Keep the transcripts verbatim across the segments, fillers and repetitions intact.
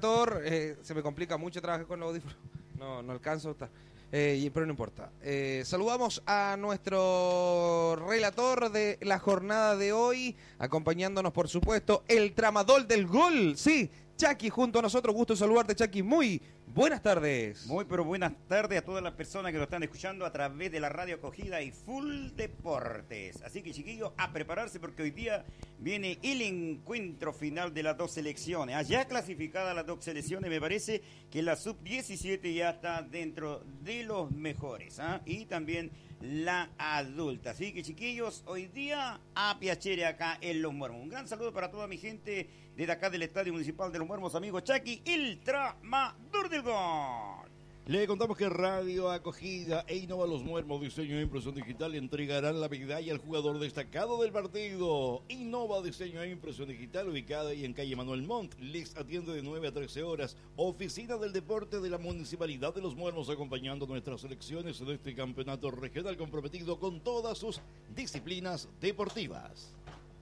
relator, eh, se me complica mucho trabajar con los audífonos. No, no alcanzo a estar. Eh, pero no importa. Eh, saludamos a nuestro relator de la jornada de hoy, acompañándonos, por supuesto, el tramador del gol. Sí, Chucky junto a nosotros. Gusto saludarte, Chucky. Muy buenas tardes. Muy, pero buenas tardes a todas las personas que lo están escuchando a través de la radio acogida y Full Deportes. Así que, chiquillos, a prepararse porque hoy día viene el encuentro final de las dos selecciones. Allá clasificadas las dos selecciones, me parece que la sub diecisiete ya está dentro de los mejores, ¿eh? Y también la adulta. Así que, chiquillos, hoy día a Piacere acá en Los Muermos. Un gran saludo para toda mi gente desde acá del Estadio Municipal de Los Muermos, amigo Chucky, el tramador del gol. Le contamos que Radio Acogida e Innova Los Muermos Diseño e Impresión Digital entregarán la medalla al jugador destacado del partido. Innova Diseño e Impresión Digital, ubicada ahí en calle Manuel Montt, les atiende de nueve a trece horas. Oficina del Deporte de la Municipalidad de Los Muermos, acompañando nuestras selecciones de este campeonato regional comprometido con todas sus disciplinas deportivas.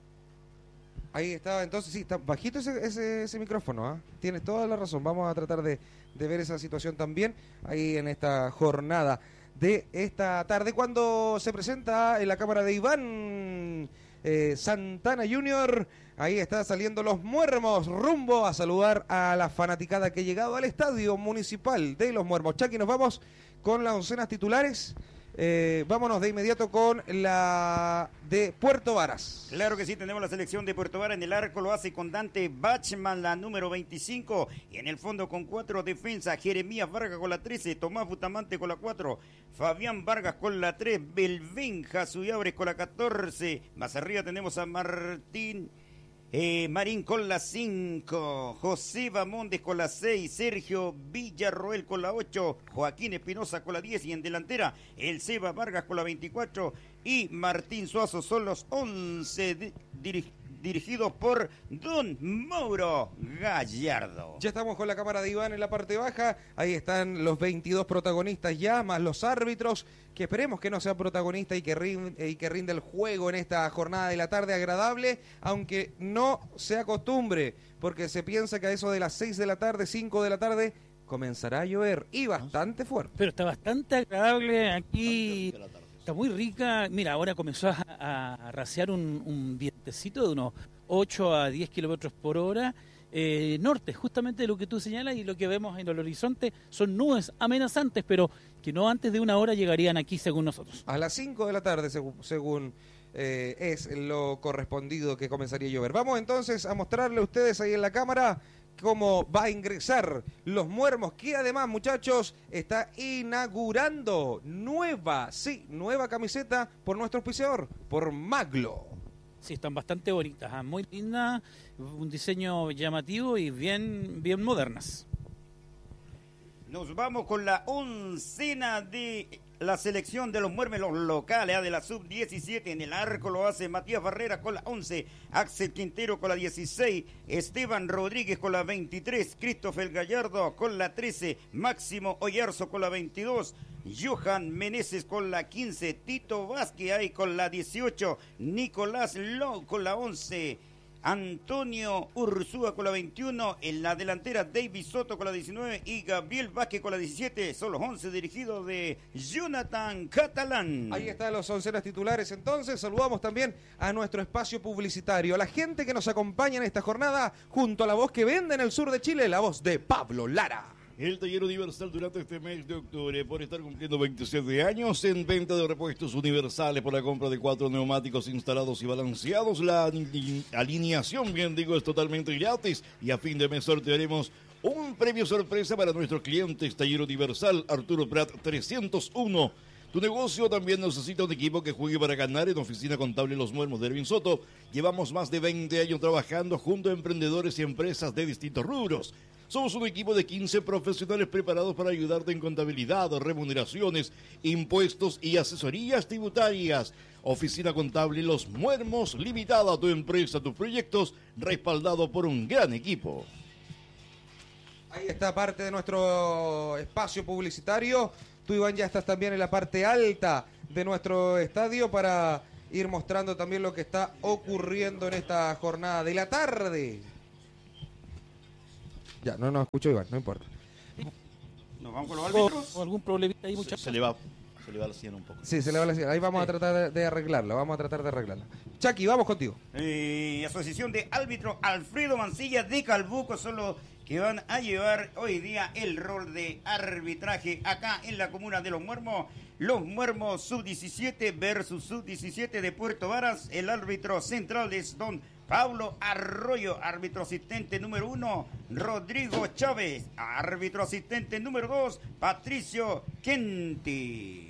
Ahí está, entonces sí, está bajito ese, ese, ese micrófono, ¿eh? Tienes toda la razón, vamos a tratar de, de ver esa situación también ahí en esta jornada de esta tarde, cuando se presenta en la cámara de Iván eh, Santana junior Ahí está saliendo Los Muermos, rumbo a saludar a la fanaticada que ha llegado al Estadio Municipal de Los Muermos. Chucky, nos vamos con las oncenas titulares. Eh, vámonos de inmediato con la de Puerto Varas. Claro que sí, tenemos la selección de Puerto Varas. En el arco lo hace con Dante Bachman, la número veinticinco. Y en el fondo con cuatro defensas, Jeremías Vargas con la trece, Tomás Bustamante con la cuatro, Fabián Vargas con la tres, Belvenja Suyabres con la catorce. Más arriba tenemos a Martín Eh, Marín con la cinco, José Bamondes con la seis, Sergio Villarroel con la ocho, Joaquín Espinosa con la diez y en delantera el Seba Vargas con la veinticuatro y Martín Suazo. Son los once di- dirig- dirigidos por Don Mauro Gallardo. Ya estamos con la cámara de Iván en la parte baja. Ahí están los veintidós protagonistas ya, más los árbitros, que esperemos que no sea protagonista y que rinde, y que rinde el juego en esta jornada de la tarde agradable, aunque no sea costumbre, porque se piensa que a eso de las seis de la tarde, cinco de la tarde, comenzará a llover y bastante fuerte. Pero está bastante agradable aquí. Está muy rica. Mira, ahora comenzó a, a raciar un, un vientecito de unos ocho a diez kilómetros por hora. Eh, norte, justamente lo que tú señalas, y lo que vemos en el horizonte son nubes amenazantes, pero que no antes de una hora llegarían aquí según nosotros. A las cinco de la tarde, según, según eh, es lo correspondido que comenzaría a llover. Vamos entonces a mostrarle a ustedes ahí en la cámara cómo va a ingresar Los Muermos, que además, muchachos, está inaugurando nueva, sí, nueva camiseta por nuestro auspiciador, por Maglo. Sí, están bastante bonitas, ¿eh? Muy lindas, un diseño llamativo y bien, bien modernas. Nos vamos con la oncena de la selección de los Muermos, los locales, ¿eh? De la sub diecisiete. En el arco lo hace Matías Barrera con la once, Axel Quintero con la dieciséis, Esteban Rodríguez con la veintitrés, Christopher Gallardo con la trece, Máximo Oyarzo con la veintidós, Johan Meneses con la quince, Tito Vázquez ahí con la dieciocho, Nicolás Lowe con la once, Antonio Ursúa con la veintiuno, en la delantera David Soto con la diecinueve y Gabriel Vázquez con la diecisiete. Son los once dirigidos de Jonathan Catalán. Ahí están los oncenas titulares. Entonces saludamos también a nuestro espacio publicitario, a la gente que nos acompaña en esta jornada, junto a la voz que vende en el sur de Chile, la voz de Pablo Lara. El Taller Universal durante este mes de octubre, por estar cumpliendo veintisiete años en venta de repuestos universales por la compra de cuatro neumáticos instalados y balanceados. La alineación, bien digo, es totalmente gratis y a fin de mes sortearemos un premio sorpresa para nuestros clientes. Taller Universal, Arturo Prat trescientos uno. Tu negocio también necesita un equipo que juegue para ganar. En Oficina Contable Los Muermos de Erwin Soto llevamos más de veinte años trabajando junto a emprendedores y empresas de distintos rubros. Somos un equipo de quince profesionales preparados para ayudarte en contabilidad, remuneraciones, impuestos y asesorías tributarias. Oficina Contable Los Muermos, limitada a tu empresa, tus proyectos, respaldado por un gran equipo. Ahí está parte de nuestro espacio publicitario. Tú, Iván, ya estás también en la parte alta de nuestro estadio para ir mostrando también lo que está ocurriendo en esta jornada de la tarde. Ya, no nos escuchó Iván, no importa. Nos vamos con los ¿O, árbitros. o algún problemita ahí, Se, muchachos? se le va, se le va la sien un poco. Sí, se le va la señal. Ahí vamos Sí. a tratar de, de arreglarla, vamos a tratar de arreglarla. Chucky, vamos contigo. Eh, Asociación de Árbitros Alfredo Mancilla de Calbuco son los que van a llevar hoy día el rol de arbitraje acá en la comuna de Los Muermos. Los Muermos sub diecisiete versus sub diecisiete de Puerto Varas. El árbitro central es don Pablo Arroyo, árbitro asistente número uno, Rodrigo Chávez, árbitro asistente número dos, Patricio Kenti.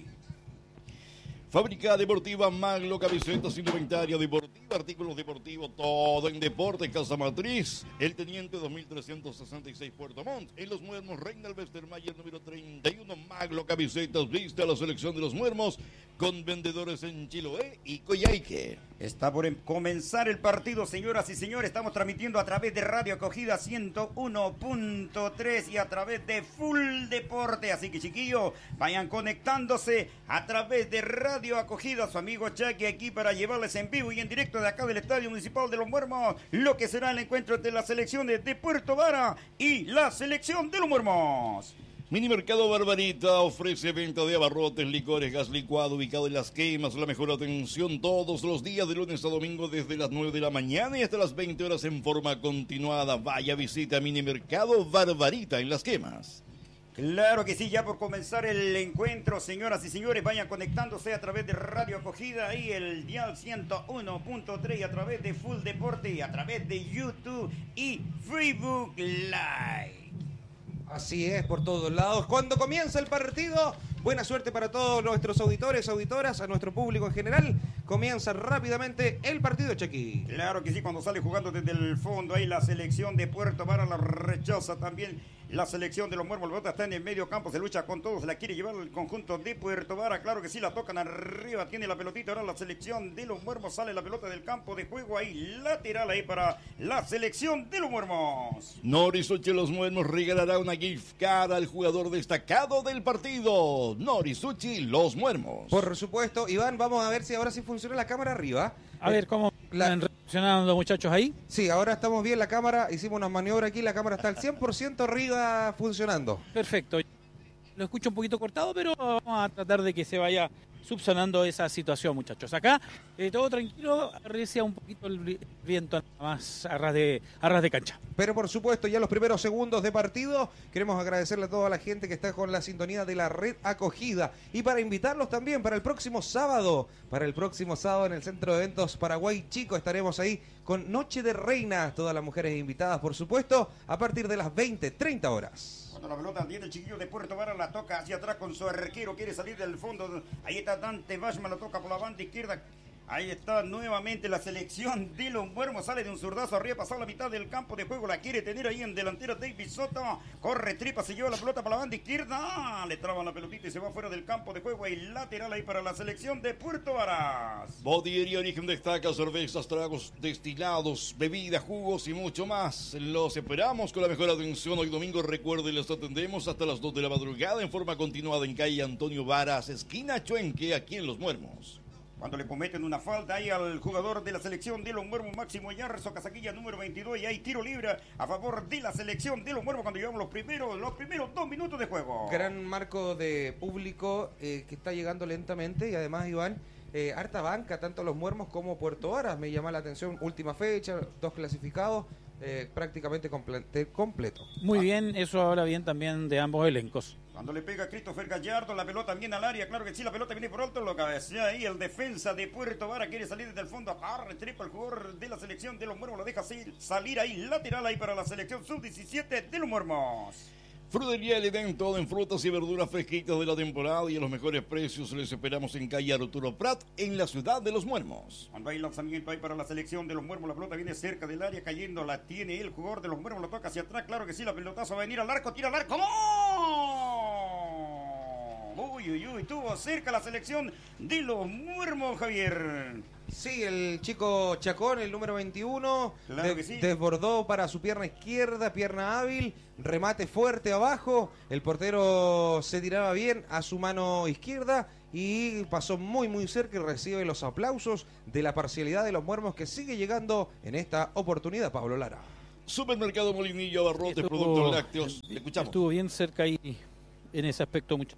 Fábrica Deportiva Maglo, camisetas, indumentaria deportiva, artículos deportivos, todo en deporte, Casa Matriz, El Teniente dos mil trescientos sesenta y seis Puerto Montt, en Los Muermos, Reinald Westermayer número treinta y uno, Maglo, camisetas, viste a la selección de Los Muermos, con vendedores en Chiloé y Coyhaique. Está por em- comenzar el partido, señoras y señores. Estamos transmitiendo a través de Radio Acogida ciento uno punto tres y a través de Full Deporte. Así que, chiquillos, vayan conectándose a través de Radio Acogida. Su amigo Chucky aquí para llevarles en vivo y en directo de acá del Estadio Municipal de Los Muermos lo que será el encuentro entre las selecciones de Puerto Vara y la selección de Los Muermos. Mini Mercado Barbarita ofrece venta de abarrotes, licores, gas licuado, ubicado en Las Quemas. La mejor atención todos los días de lunes a domingo desde las nueve de la mañana y hasta las veinte horas en forma continuada. Vaya, visita Mini Mercado Barbarita en Las Quemas. Claro que sí, ya por comenzar el encuentro, señoras y señores, vayan conectándose a través de Radio Acogida, ahí el dial ciento uno punto tres y a través de Full Deporte y a través de YouTube y Facebook Live. Así es, por todos lados. Cuando comienza el partido, buena suerte para todos nuestros auditores, auditoras, a nuestro público en general. Comienza rápidamente el partido, Chucky. Claro que sí, cuando sale jugando desde el fondo, ahí la selección de Puerto Vara la rechaza también. La selección de Los Muermos, la pelota está en el medio campo, se lucha con todos, la quiere llevar el conjunto de Puerto Vara, claro que sí, la tocan arriba, tiene la pelotita, ahora la selección de Los Muermos, sale la pelota del campo de juego, ahí lateral ahí para la selección de Los Muermos. Norisuchi Los Muermos regalará una gift card al jugador destacado del partido. Norisuchi Los Muermos. Por supuesto, Iván, vamos a ver si ahora sí funciona la cámara arriba. A ver cómo La- están reaccionando, muchachos, ahí. Sí, ahora estamos bien la cámara, hicimos unas maniobras aquí, la cámara está al cien por ciento arriba funcionando. Perfecto. Lo escucho un poquito cortado, pero vamos a tratar de que se vaya subsanando esa situación, muchachos. Acá, eh, todo tranquilo, arrecia un poquito el vi- viento nada más a ras de, a ras de cancha. Pero por supuesto, ya los primeros segundos de partido, queremos agradecerle a toda la gente que está con la sintonía de la red acogida. Y para invitarlos también para el próximo sábado, para el próximo sábado en el Centro de Eventos Paraguay Chico, estaremos ahí con Noche de Reinas, todas las mujeres invitadas, por supuesto, a partir de las veinte, treinta horas. Cuando la pelota viene el chiquillo de Puerto Vara, la toca hacia atrás con su arquero, quiere salir del fondo. Ahí está Dante Bachman, la toca por la banda izquierda. Ahí está nuevamente la selección de Los Muermos, sale de un zurdazo arriba, pasó la mitad del campo de juego, la quiere tener ahí en delantera David Soto, corre, tripa, se lleva la pelota para la banda izquierda, ah, le traban la pelotita y se va fuera del campo de juego, y lateral ahí para la selección de Puerto Varas. Bodiería Origen destaca cervezas, tragos destilados, bebidas, jugos y mucho más. Los esperamos con la mejor atención hoy domingo. Recuerden, les atendemos hasta las dos de la madrugada en forma continuada en calle Antonio Varas, esquina Chuenque, aquí en Los Muermos. Cuando le cometen una falta ahí al jugador de la selección de Los Muermos, Máximo Yarzo, casaquilla número veintidós, y hay tiro libre a favor de la selección de Los Muermos cuando llevamos los primeros, los primeros dos minutos de juego. Gran marco de público eh, que está llegando lentamente y además, Iván, eh, harta banca, tanto Los Muermos como Puerto Varas. Me llama la atención, última fecha, dos clasificados, eh, prácticamente comple- completo. Muy bien, eso habla bien también de ambos elencos. Cuando le pega a Christopher Gallardo, la pelota viene al área, claro que sí, la pelota viene por alto, lo cabecea ahí el defensa de Puerto Vara, quiere salir desde el fondo, arre, tripa el jugador de la selección de Los Muermos, lo deja así, salir ahí, lateral ahí para la selección sub diecisiete de Los Muermos. Frutería El Edén, todo en frutas y verduras fresquitas de la temporada y a los mejores precios. Les esperamos en calle Arturo Prat, en la ciudad de Los Muermos. Cuando hay lanzamiento ahí para la selección de Los Muermos, la pelota viene cerca del área, cayendo, la tiene el jugador de Los Muermos, lo toca hacia atrás, claro que sí, la pelotazo va a venir al arco, tira al arco, ¡no! Uy, uy, uy, tuvo cerca la selección de Los Muermos, Javier. Sí, el chico Chacón, el número veintiuno, Claro de- que sí. desbordó para su pierna izquierda, pierna hábil, remate fuerte abajo, el portero se tiraba bien a su mano izquierda y pasó muy muy cerca y recibe los aplausos de la parcialidad de Los Muermos que sigue llegando en esta oportunidad, Pablo Lara. Supermercado Molinillo, abarrotes, Estuvo- productos lácteos. Le escuchamos. Estuvo bien cerca ahí en ese aspecto mucho.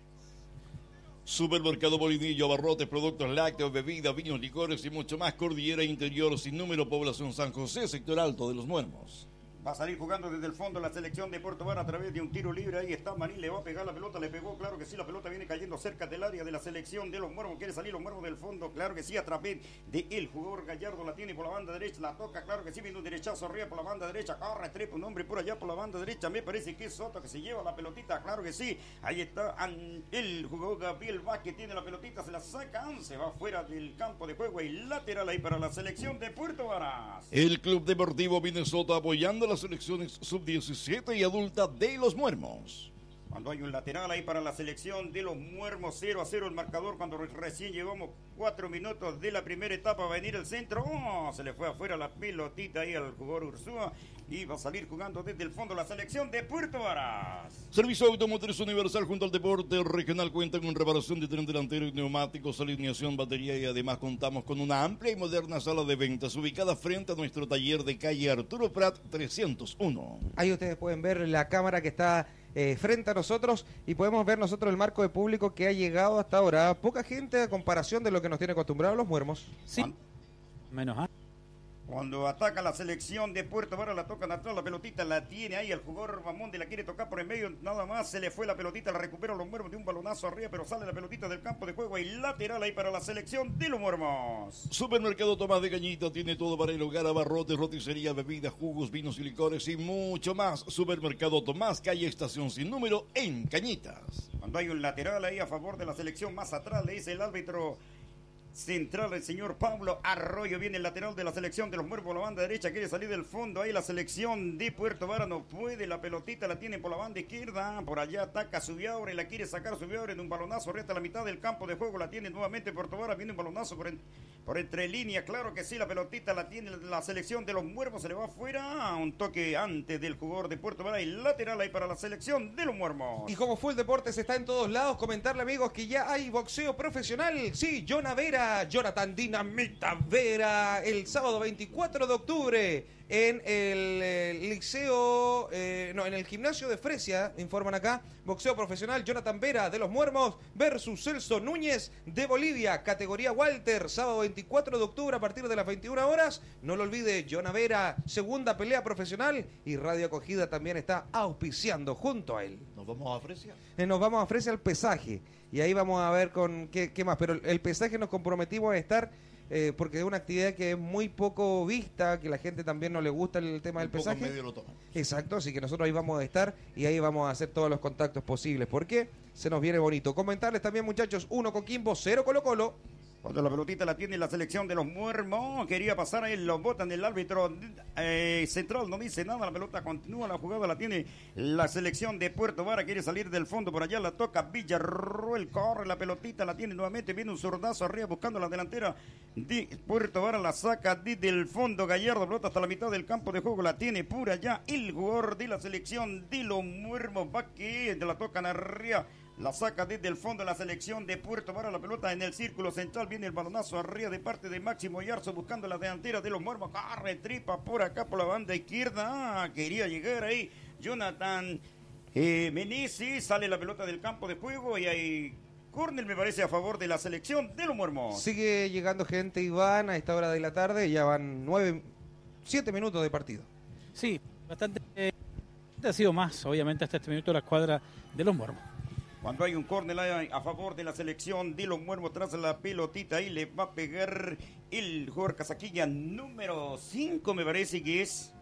Supermercado Molinillo, abarrotes, productos lácteos, bebidas, vinos, licores y mucho más. Cordillera Interior, sin número, población San José, sector alto de Los Muermos. Va a salir jugando desde el fondo la selección de Puerto Vara a través de un tiro libre. Ahí está Marín, le va a pegar la pelota, le pegó, claro que sí, la pelota viene cayendo cerca del área de la selección de Los Muermos. Quiere salir Los Muermos del fondo, claro que sí, a través de el jugador Gallardo la tiene por la banda derecha, la toca, claro que sí, viene un derechazo arriba por la banda derecha, corre, trepa un hombre por allá por la banda derecha. Me parece que es Soto que se lleva la pelotita, claro que sí. Ahí está el jugador Gabriel Vázquez, tiene la pelotita, se la saca, se va fuera del campo de juego y lateral ahí para la selección de Puerto Varas. El Club Deportivo Minnesota apoyando a las selecciones sub diecisiete y adulta de Los Muermos. Cuando hay un lateral ahí para la selección de Los Muermos, cero a cero el marcador cuando re- recién llevamos cuatro minutos de la primera etapa. Va a venir el centro, oh, se le fue afuera la pelotita ahí al jugador Ursúa y va a salir jugando desde el fondo la selección de Puerto Varas. Servicio Automotriz Universal junto al Deporte Regional cuenta con reparación de tren delantero y neumáticos, alineación, batería y además contamos con una amplia y moderna sala de ventas ubicada frente a nuestro taller de calle Arturo Prat trescientos uno. Ahí ustedes pueden ver la cámara que está eh, frente a nosotros y podemos ver nosotros el marco de público que ha llegado hasta ahora. Poca gente a comparación de lo que nos tiene acostumbrados Los Muermos. Sí, menos ¿ah? Cuando ataca la selección de Puerto Varas, la tocan atrás, la pelotita la tiene ahí, el jugador Bamonde la quiere tocar por el medio, nada más, se le fue la pelotita, la recupera Los Muermos de un balonazo arriba, pero sale la pelotita del campo de juego y lateral ahí para la selección de Los Muermos. Supermercado Tomás de Cañita tiene todo para el hogar, abarrotes, roticería, bebidas, jugos, vinos y licores y mucho más. Supermercado Tomás, calle Estación Sin Número en Cañitas. Cuando hay un lateral ahí a favor de la selección, más atrás le dice el árbitro central, el señor Pablo Arroyo. Viene el lateral de la selección de Los Muermos por la banda derecha, quiere salir del fondo. Ahí la selección de Puerto Vara no puede, la pelotita la tiene por la banda izquierda. Por allá ataca Subiaure y la quiere sacar Subiaure en un balonazo resta la mitad del campo de juego. La tiene nuevamente Puerto Vara, viene un balonazo por, en, por entre líneas. Claro que sí, la pelotita la tiene la selección de Los Muermos, se le va afuera. Un toque antes del jugador de Puerto Vara y lateral ahí para la selección de Los Muermos. Y como Full Deportes está en todos lados, comentarle amigos que ya hay boxeo profesional. Sí, Jonah Vera, Jonathan Dinamita Vera, el sábado veinticuatro de octubre en el eh, liceo, eh, no, en el gimnasio de Fresia, informan acá, boxeo profesional Jonathan Vera de Los Muermos versus Celso Núñez de Bolivia, categoría Walter, sábado veinticuatro de octubre a partir de las veintiuna horas. No lo olvide, Jonah Vera, segunda pelea profesional y Radio Acogida también está auspiciando junto a él. ¿Nos vamos a Fresia? Eh, nos vamos a Fresia al pesaje y ahí vamos a ver con qué, qué más, pero el, el pesaje nos comprometimos a estar eh, porque es una actividad que es muy poco vista, que la gente también no le gusta el tema del Un poco pesaje. medio lo toman. Exacto, así que nosotros ahí vamos a estar y ahí vamos a hacer todos los contactos posibles, porque se nos viene bonito. Comentarles también, muchachos, uno Coquimbo, cero Colo Colo. Cuando la pelotita la tiene la selección de Los Muermos, quería pasar ahí, lo botan el árbitro eh, central, no dice nada, la pelota continúa, la jugada la tiene la selección de Puerto Vara, quiere salir del fondo, por allá la toca Villarroel, corre la pelotita, la tiene nuevamente, viene un zurdazo arriba buscando la delantera de Puerto Vara, la saca desde el fondo, Gallardo, pelota hasta la mitad del campo de juego, la tiene por allá el jugador de la selección de Los Muermos, va que la tocan arriba. La saca desde el fondo de la selección de Puerto Vara, la pelota en el círculo central, viene el balonazo arriba de parte de Máximo Yarzo buscando la delantera de Los Muermos, corre, tripa por acá por la banda izquierda, ah, quería llegar ahí Jonathan eh, Menezes, sale la pelota del campo de juego y hay córner me parece a favor de la selección de Los Muermos. Sigue llegando gente, Iván, a esta hora de la tarde, ya van nueve, siete minutos de partido. Sí, bastante. Eh, ha sido más, obviamente, hasta este minuto la escuadra de Los Muermos. Cuando hay un córner a favor de la selección de Los Muermos tras la pelotita, ahí le va a pegar el jugador casaquilla número cinco, me parece que es.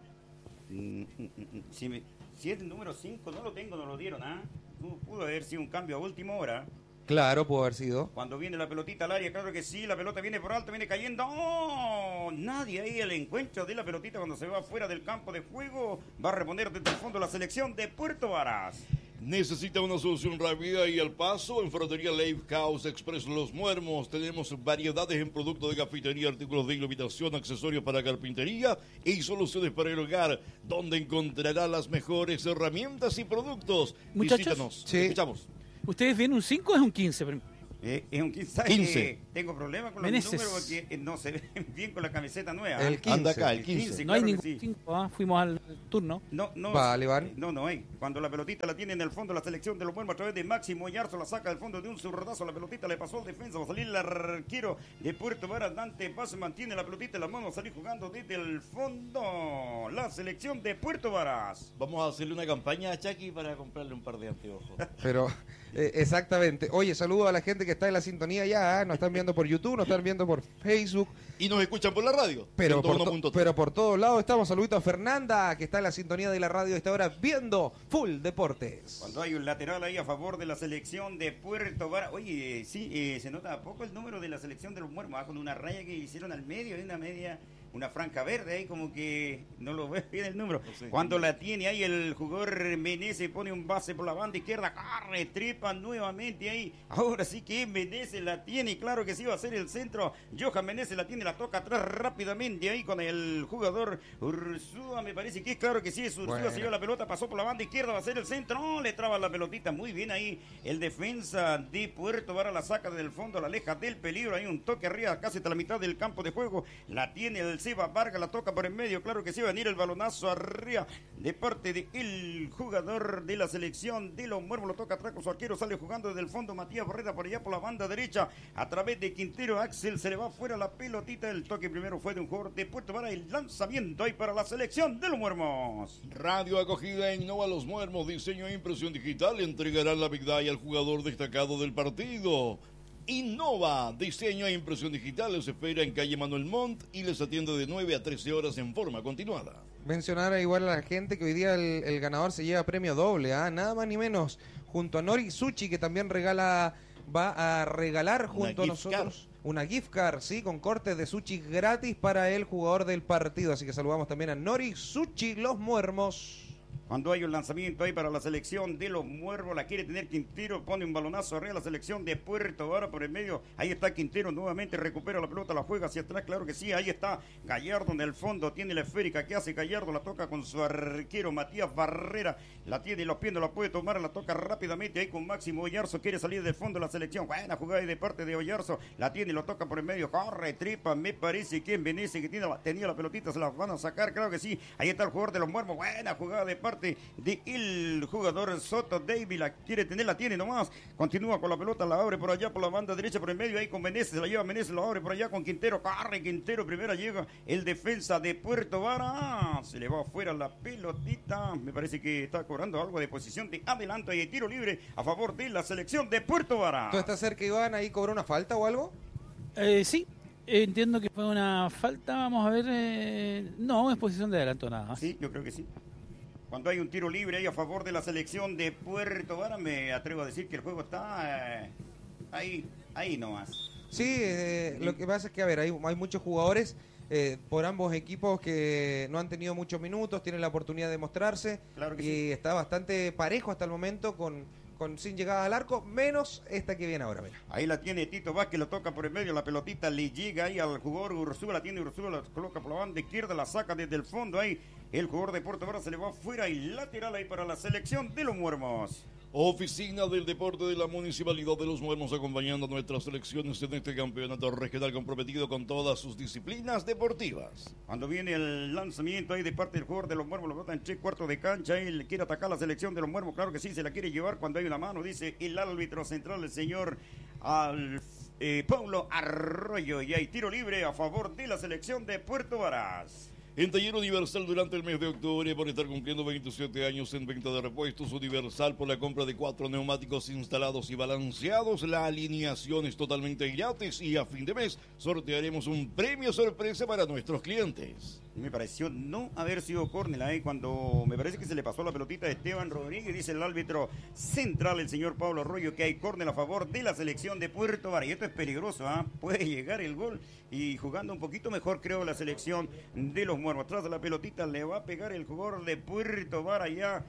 Si, me, si es el número cinco, no lo tengo, no lo dieron, ¿ah? ¿eh? Pudo haber sido un cambio a última hora. Claro, pudo haber sido. Cuando viene la pelotita al área, claro que sí, la pelota viene por alto, viene cayendo. ¡Oh! Nadie ahí al encuentro de la pelotita cuando se va fuera del campo de juego. Va a reponer desde el fondo la selección de Puerto Varas. Necesita una solución rápida y al paso en Ferretería Life House Express Los Muermos. Tenemos variedades en productos de cafetería, artículos de iluminación, accesorios para carpintería y soluciones para el hogar, donde encontrará las mejores herramientas y productos. Muchachos, Visítanos. sí. Escuchamos. ¿Ustedes ven un cinco o es un quince? Eh, es un quince. quince. Tengo problemas con Meneses. los números porque eh, no se ven bien con la camiseta nueva. El ¿eh? quince. Anda acá, el quince. quince. No hay claro que ningún sí. cinco, ¿ah? Fuimos al turno. No, no. Vale, vale. No, no hay. Cuando la pelotita la tiene en el fondo la selección de los Muermos a través de Máximo Yarzo, la saca del fondo de un zurdazo. La pelotita le pasó al defensa. Va a salir el arquero de Puerto Varas. Dante Paz mantiene la pelotita en la mano. Va a salir jugando desde el fondo la selección de Puerto Varas. Vamos a hacerle una campaña a Chucky para comprarle un par de anteojos. Pero, eh, exactamente. Oye, saludo a la gente que está en la sintonía ya. ¿eh? Nos están viendo por YouTube, nos están viendo por Facebook. Y nos escuchan por la radio. Pero por, ciento uno to- punto tres. pero por todos lados estamos. Saludito a Fernanda, que está en la sintonía de la radio a esta hora viendo Full Deportes. Cuando hay un lateral ahí a favor de la selección de Puerto Varas. Oye, eh, sí, eh, se nota a poco el número de la selección de los Muermos. Ah, con una raya que hicieron al medio, hay una media, una franja verde ahí, como que no lo ve bien el número. No sé. Cuando la tiene ahí el jugador Menezes, pone un base por la banda izquierda, corre, trepa nuevamente ahí. Ahora sí que Menezes la tiene, claro que sí va a ser el centro. Johan Menezes la tiene, la toca atrás rápidamente ahí con el jugador Ursúa, me parece que es claro que sí, es Ursúa, Bueno. se lleva la pelota, pasó por la banda izquierda, va a ser el centro, no, le traba la pelotita, muy bien ahí el defensa de Puerto Vara, la saca del fondo, la aleja del peligro, hay un toque arriba, casi hasta la mitad del campo de juego, la tiene el Seba Vargas, la toca por en medio, claro que sí, va a venir el balonazo arriba de parte del jugador de la selección de los Muermos, lo toca atrás con su arquero, sale jugando desde el fondo Matías Barrera por allá por la banda derecha, a través de Quintero, Axel se le va fuera la pelotita, el toque primero fue de un jugador de Puerto Vara, el lanzamiento ahí para la selección de los Muermos. Radio acogida en Innova Los Muermos, diseño e impresión digital, entregarán la medalla al jugador destacado del partido. Innova, diseño e impresión digital, los espera en calle Manuel Montt y les atiende de nueve a trece horas en forma continuada. Mencionar igual a la gente que hoy día el, el ganador se lleva premio doble, ¿ah? Nada más ni menos, junto a Nori Suchi, que también regala, va a regalar junto a gift nosotros una gift card, sí, con cortes de sushi gratis para el jugador del partido. Así que saludamos también a Nori Suchi, los Muermos. Cuando hay un lanzamiento ahí para la selección de los Muermos, la quiere tener Quintero, pone un balonazo arriba la selección de Puerto Vara por el medio. Ahí está Quintero, nuevamente recupera la pelota, la juega hacia atrás, claro que sí. Ahí está Gallardo en el fondo, tiene la esférica. ¿Qué hace Gallardo? La toca con su arquero Matías Barrera. La tiene y los pies no la puede tomar, la toca rápidamente ahí con Máximo Oyarzo. Quiere salir del fondo de la selección. Buena jugada ahí de parte de Oyarzo. La tiene y lo toca por el medio. Corre, tripa, me parece que en Venecia que tiene la, tenía la pelotita, se la van a sacar, claro que sí. Ahí está el jugador de los Muermos. Buena jugada de parte de el jugador Soto David, la quiere tener, la tiene nomás, continúa con la pelota, la abre por allá por la banda derecha, por el medio, ahí con Menezes, la lleva Menezes, la abre por allá con Quintero, corre Quintero, primera llega el defensa de Puerto Vara, se le va afuera la pelotita, me parece que está cobrando algo de posición de adelanto y de tiro libre a favor de la selección de Puerto Vara. ¿Tú estás cerca, Iván? ¿Ahí cobró una falta o algo? Eh, sí, entiendo que fue una falta, vamos a ver, eh, no, es posición de adelanto nada más. Sí, yo creo que sí. Cuando hay un tiro libre ahí a favor de la selección de Puerto Vara, me atrevo a decir que el juego está eh, ahí, ahí nomás. Sí, eh, lo que pasa es que, a ver, hay, hay muchos jugadores eh, por ambos equipos que no han tenido muchos minutos, tienen la oportunidad de mostrarse, Claro que y sí. está bastante parejo hasta el momento con, con sin llegada al arco, menos esta que viene ahora, mira. Ahí la tiene Tito Vázquez, lo toca por el medio, la pelotita le llega ahí al jugador Ursúa, la tiene Ursúa, la coloca por la banda izquierda, la saca desde el fondo ahí. El jugador de Puerto Vara se le va afuera y lateral ahí para la selección de los Muermos. Oficina del Deporte de la Municipalidad de Los Muermos, acompañando a nuestras selecciones en este campeonato regional comprometido con todas sus disciplinas deportivas. Cuando viene el lanzamiento ahí de parte del jugador de los Muermos, lo bota en che cuarto de cancha, él quiere atacar la selección de los Muermos, claro que sí, se la quiere llevar cuando hay una mano, dice el árbitro central, el señor Alf, eh, Paulo Arroyo, y hay tiro libre a favor de la selección de Puerto Varas. En Taller Universal durante el mes de octubre, por estar cumpliendo veintisiete años en venta de repuestos, Universal por la compra de cuatro neumáticos instalados y balanceados, la alineación es totalmente gratis y a fin de mes sortearemos un premio sorpresa para nuestros clientes. Me pareció no haber sido córner ahí cuando me parece que se le pasó la pelotita a Esteban Rodríguez, dice el árbitro central, el señor Pablo Arroyo, que hay córner a favor de la selección de Puerto Vara. Y esto es peligroso, ¿ah? Puede llegar el gol y jugando un poquito mejor creo la selección de los Muermos. Atrás de la pelotita le va a pegar el jugador de Puerto Vara ya.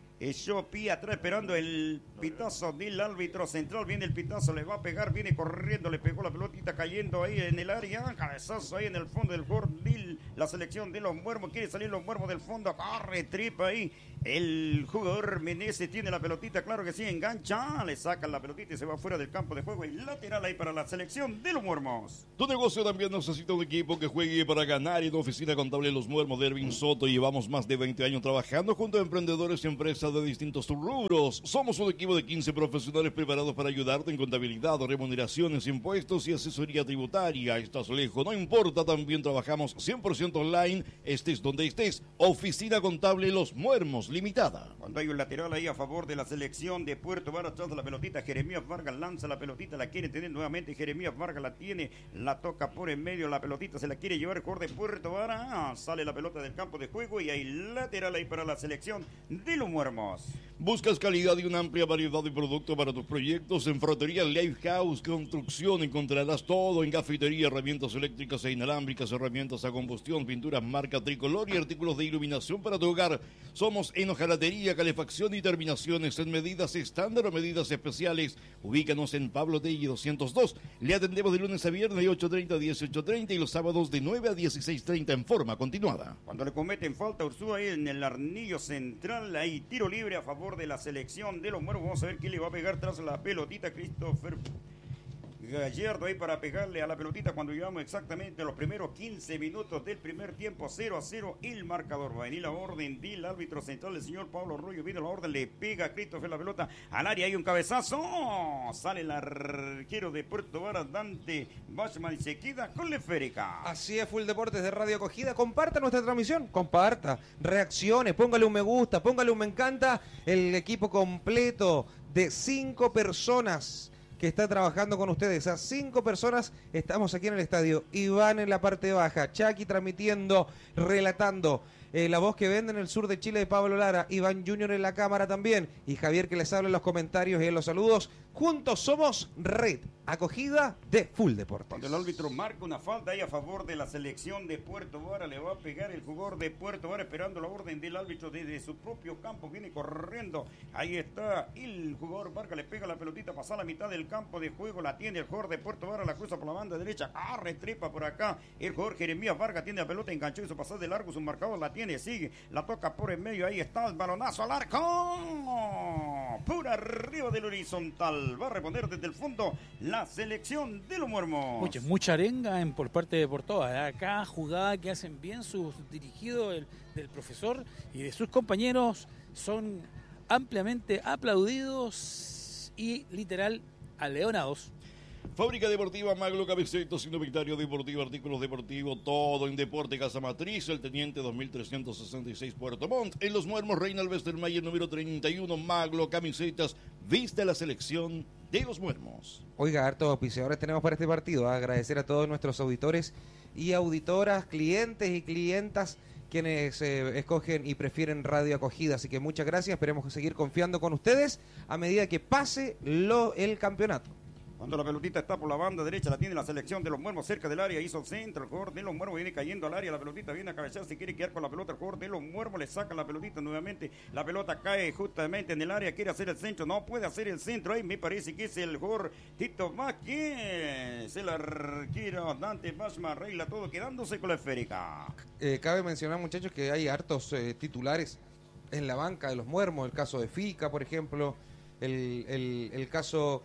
Shopi atrás esperando el pitazo del árbitro central, viene el pitazo, le va a pegar, viene corriendo, le pegó la pelotita cayendo ahí en el área, cabezazo ahí en el fondo del jugador de la selección de los Muermos, quiere salir los Muermos del fondo, corre, tripa ahí El jugador Meneses tiene la pelotita, claro que sí, engancha, le sacan la pelotita y se va fuera del campo de juego y lateral ahí para la selección de los Muermos. Tu negocio también necesita un equipo que juegue para ganar. Y en Oficina Contable Los Muermos de Ervin Soto llevamos más de veinte años trabajando junto a emprendedores y empresas de distintos rubros. Somos un equipo de quince profesionales preparados para ayudarte en contabilidad, remuneraciones, impuestos y asesoría tributaria. Estás lejos, no importa, también trabajamos cien por ciento online, estés donde estés. Oficina Contable Los Muermos Limitada. Cuando hay un lateral ahí a favor de la selección de Puerto Varas, atrás de la pelotita, Jeremías Vargas lanza la pelotita, la quiere tener nuevamente, Jeremías Vargas la tiene, la toca por en medio, la pelotita se la quiere llevar el jugador de Puerto Varas, ah, sale la pelota del campo de juego y hay lateral ahí para la selección de los Muermos. ¿Buscas calidad y una amplia variedad de productos para tus proyectos? En Ferretería Lifehouse Construcción encontrarás todo en cafetería, herramientas eléctricas e inalámbricas, herramientas a combustión, pinturas marca Tricolor y artículos de iluminación para tu hogar. Somos en hojalatería, calefacción y terminaciones en medidas estándar o medidas especiales. Ubícanos en Pablo Telli doscientos dos. Le atendemos de lunes a viernes de ocho treinta a dieciocho treinta y los sábados de nueve a dieciséis treinta en forma continuada. Cuando le cometen falta a Ursúa ahí en el arnillo central, hay tiro libre a favor de la selección de los Muermos. Vamos a ver quién le va a pegar tras la pelotita. Christopher Gallardo ahí para pegarle a la pelotita cuando llevamos exactamente los primeros quince minutos del primer tiempo. Cero a cero el marcador. Va a venir la orden del árbitro central, el señor Pablo Arroyo. Viene la orden, le pega a Christopher la pelota al área. Hay un cabezazo. Sale el arquero de Puerto Varas, Dante Bachman, y se queda con la esférica. Así es, Full Deportes de Radio Acogida. Comparta nuestra transmisión, comparta, reaccione, póngale un me gusta, póngale un me encanta. El equipo completo de cinco personas que está trabajando con ustedes. A cinco personas estamos aquí en el estadio. Iván en la parte baja, Chucky transmitiendo, relatando. Eh, la voz que vende en el sur de Chile de Pablo Lara, Iván Junior en la cámara también, y Javier que les habla en los comentarios y en los saludos. Juntos somos Red Acogida de Full Deportes. Cuando el árbitro marca una falta ahí a favor de la selección de Puerto Varas, le va a pegar el jugador de Puerto Varas esperando la orden del árbitro desde su propio campo. Viene corriendo, ahí está el jugador Vargas, le pega la pelotita, pasa a la mitad del campo de juego, la tiene el jugador de Puerto Varas, la cruza por la banda derecha, ah, retrepa por acá, el jugador Jeremías Vargas tiene la pelota, enganchó y su pasar de largo, su marcador la tiene, sigue, la toca por en medio, ahí está el balonazo al arco, por arriba del horizontal, va a responder desde el fondo la selección de los Muermos. Mucha, mucha arenga en, por parte de Portoa. Acá jugada que hacen bien sus dirigidos el, del profesor y de sus compañeros, son ampliamente aplaudidos y literal aleonados. Fábrica Deportiva Maglo, camisetas, indumentario deportivo, artículos deportivos, todo en deporte. Casa Matriz, el Teniente dos mil trescientos sesenta y seis Puerto Montt. En Los Muermos, Reinald Westermayer, número treinta y uno, Maglo, camisetas. Viste la selección de Los Muermos. Oiga, hartos auspiciadores tenemos para este partido. ¿eh? Agradecer a todos nuestros auditores y auditoras, clientes y clientas quienes eh, escogen y prefieren Radio Acogida. Así que muchas gracias. Esperemos seguir confiando con ustedes a medida que pase lo, el campeonato. Cuando la pelotita está por la banda derecha, la tiene la selección de los Muermos cerca del área, hizo el centro, el jugador de los Muermos viene cayendo al área, la pelotita viene a cabecear, se quiere quedar con la pelota, el jugador de los Muermos le saca la pelotita nuevamente, la pelota cae justamente en el área, quiere hacer el centro, no puede hacer el centro, ahí me parece que es el jugador Tito Vázquez, el arquero Dante Bachman arregla todo, quedándose con la esférica. Eh, cabe mencionar, muchachos, que hay hartos eh, titulares en la banca de los Muermos, el caso de Fica, por ejemplo, el, el, el caso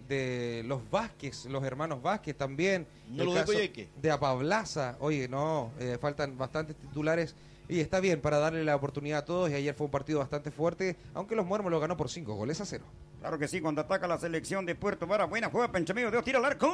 de los Vázquez, los hermanos Vázquez también, no el lo caso de, de Apablaza. Oye, no, eh, faltan bastantes titulares y está bien para darle la oportunidad a todos, y ayer fue un partido bastante fuerte, aunque los Muermos lo ganó por cinco goles a cero. Claro que sí, cuando ataca la selección de Puerto Varas, buena juega, Penchameo, Dios tira al arco,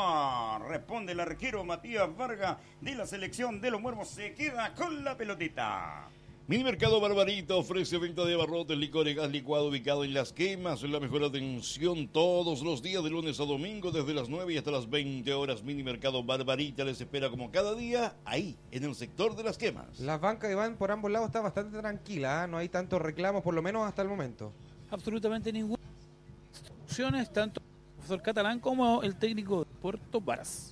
responde el arquero Matías Vargas de la selección de los Muermos, se queda con la pelotita. Mini Mercado Barbarita ofrece venta de abarrotes, licor y gas licuado ubicado en Las Quemas. La mejor atención todos los días de lunes a domingo desde las nueve y hasta las veinte horas. Mini Mercado Barbarita les espera como cada día ahí en el sector de Las Quemas. Las bancas que van por ambos lados está bastante tranquila, ¿eh? No hay tantos reclamos, por lo menos hasta el momento. Absolutamente ninguna instrucciones, tanto el profesor Catalán como el técnico de Puerto Varas.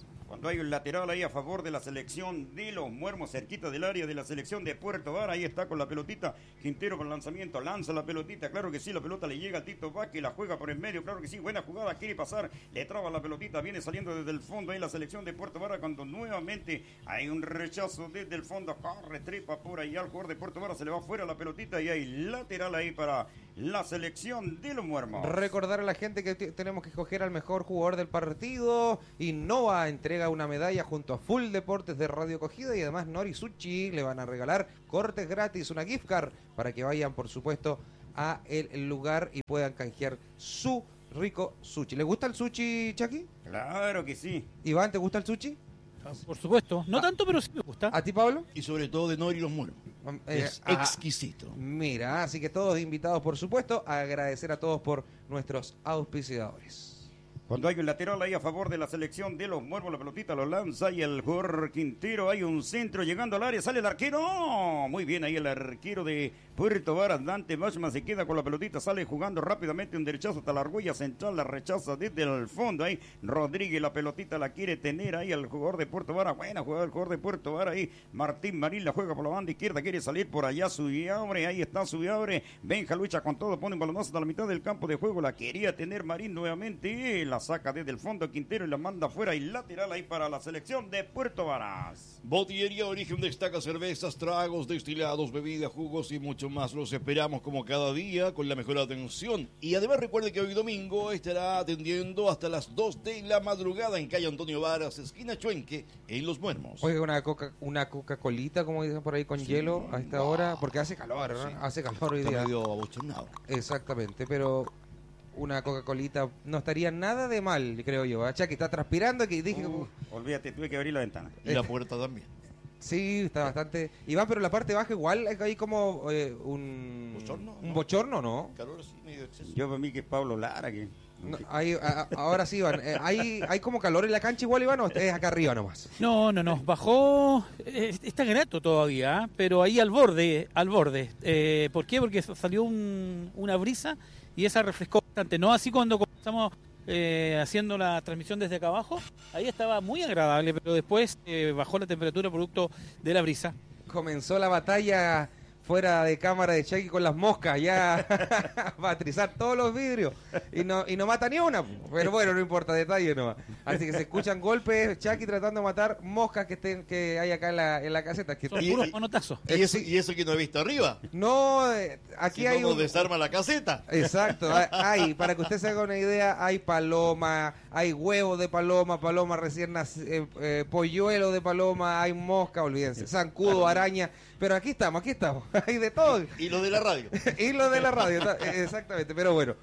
Cuando hay un lateral ahí a favor de la selección de los Muermos, cerquita del área de la selección de Puerto Vara, ahí está con la pelotita, Quintero con lanzamiento, lanza la pelotita, claro que sí, la pelota le llega a Tito Vázquez, la juega por el medio, claro que sí, buena jugada, quiere pasar, le traba la pelotita, viene saliendo desde el fondo ahí la selección de Puerto Vara, cuando nuevamente hay un rechazo desde el fondo, corre, trepa por ahí al jugador de Puerto Vara, se le va fuera la pelotita y hay lateral ahí para la selección de los Muermos. Recordar a la gente que t- tenemos que escoger al mejor jugador del partido. Innova entrega una medalla junto a Full Deportes de Radio Cogida y además Nori Sushi le van a regalar cortes gratis, una gift card para que vayan, por supuesto, a el lugar y puedan canjear su rico sushi. ¿Le gusta el sushi, Chucky? Claro que sí. Iván, ¿te gusta el sushi? Por supuesto. No Ah. tanto, pero sí me gusta. ¿A ti, Pablo? Y sobre todo de Nori los Muermos. Eh, Es ah, exquisito. Mira, así que todos invitados, por supuesto, a agradecer a todos por nuestros auspiciadores. Cuando hay un lateral ahí a favor de la selección de los Muermos, la pelotita lo lanza y el jugador Quintero, hay un centro llegando al área, sale el arquero, ¡oh! Muy bien ahí el arquero de Puerto Varas, Dante Bachman se queda con la pelotita, sale jugando rápidamente un derechazo hasta la argolla central, la rechaza desde el fondo ahí, Rodríguez la pelotita la quiere tener ahí al jugador de Puerto Varas, buena jugada el jugador de Puerto Varas ahí, Martín Marín la juega por la banda izquierda, quiere salir por allá, Subiabre, ahí está Subiabre, Benja lucha con todo, pone un balonazo hasta la mitad del campo de juego, la quería tener Marín nuevamente, la saca desde el fondo Quintero y la manda afuera y lateral ahí para la selección de Puerto Varas. Botillería Origen destaca cervezas, tragos, destilados, bebidas, jugos y mucho más. Los esperamos como cada día con la mejor atención. Y además recuerde que hoy domingo estará atendiendo hasta las dos de la madrugada en calle Antonio Varas, esquina Chuenque, en Los Muermos. Oiga, una coca, una Coca-Colita, como dicen por ahí, con hielo a esta hora, porque hace calor, ¿no? Sí. Hace calor hoy Está día. medio abochornado. Exactamente, pero una Coca-Colita no estaría nada de mal, creo yo. ¿Ah? Chucky está transpirando, que dije... Uh, olvídate, tuve que abrir la ventana. Y la puerta también. Sí, está bastante... Iván, pero la parte baja igual hay como eh, un... ¿Bochorno? Un No. bochorno, ¿no? Calor así, medio exceso. Yo para mí que es Pablo Lara que... No, hay, a- a- ahora sí, Iván. eh, ¿hay, ¿Hay como calor en la cancha igual, Iván, o es acá arriba nomás? No, no, no. Bajó. eh, Está grato todavía, ¿ah? Pero ahí al borde, al borde. Eh, ¿Por qué? Porque salió un- una brisa y esa refrescó bastante. No así cuando comenzamos eh, haciendo la transmisión desde acá abajo. Ahí estaba muy agradable, pero después eh, bajó la temperatura producto de la brisa. Comenzó la batalla fuera de cámara de Chucky con las moscas, ya va a trizar todos los vidrios y no, y no mata ni una, pero bueno, no importa, detalle nomás. Así que se escuchan golpes, Chucky tratando de matar moscas que estén que hay acá en la, en la caseta. Que Son Y- puros y- manotazos. ¿Y eso, y eso que no he visto arriba? no, eh, aquí Si hay no nos un... desarma la caseta. Exacto, hay- hay, para que usted se haga una idea, hay paloma, hay huevos de paloma, paloma recién nac- eh, eh, polluelo de paloma, hay mosca, olvídense, zancudo, araña, pero aquí estamos, aquí estamos, hay de todo. Y lo de la radio. Y lo de la radio, ta- eh, exactamente, pero bueno,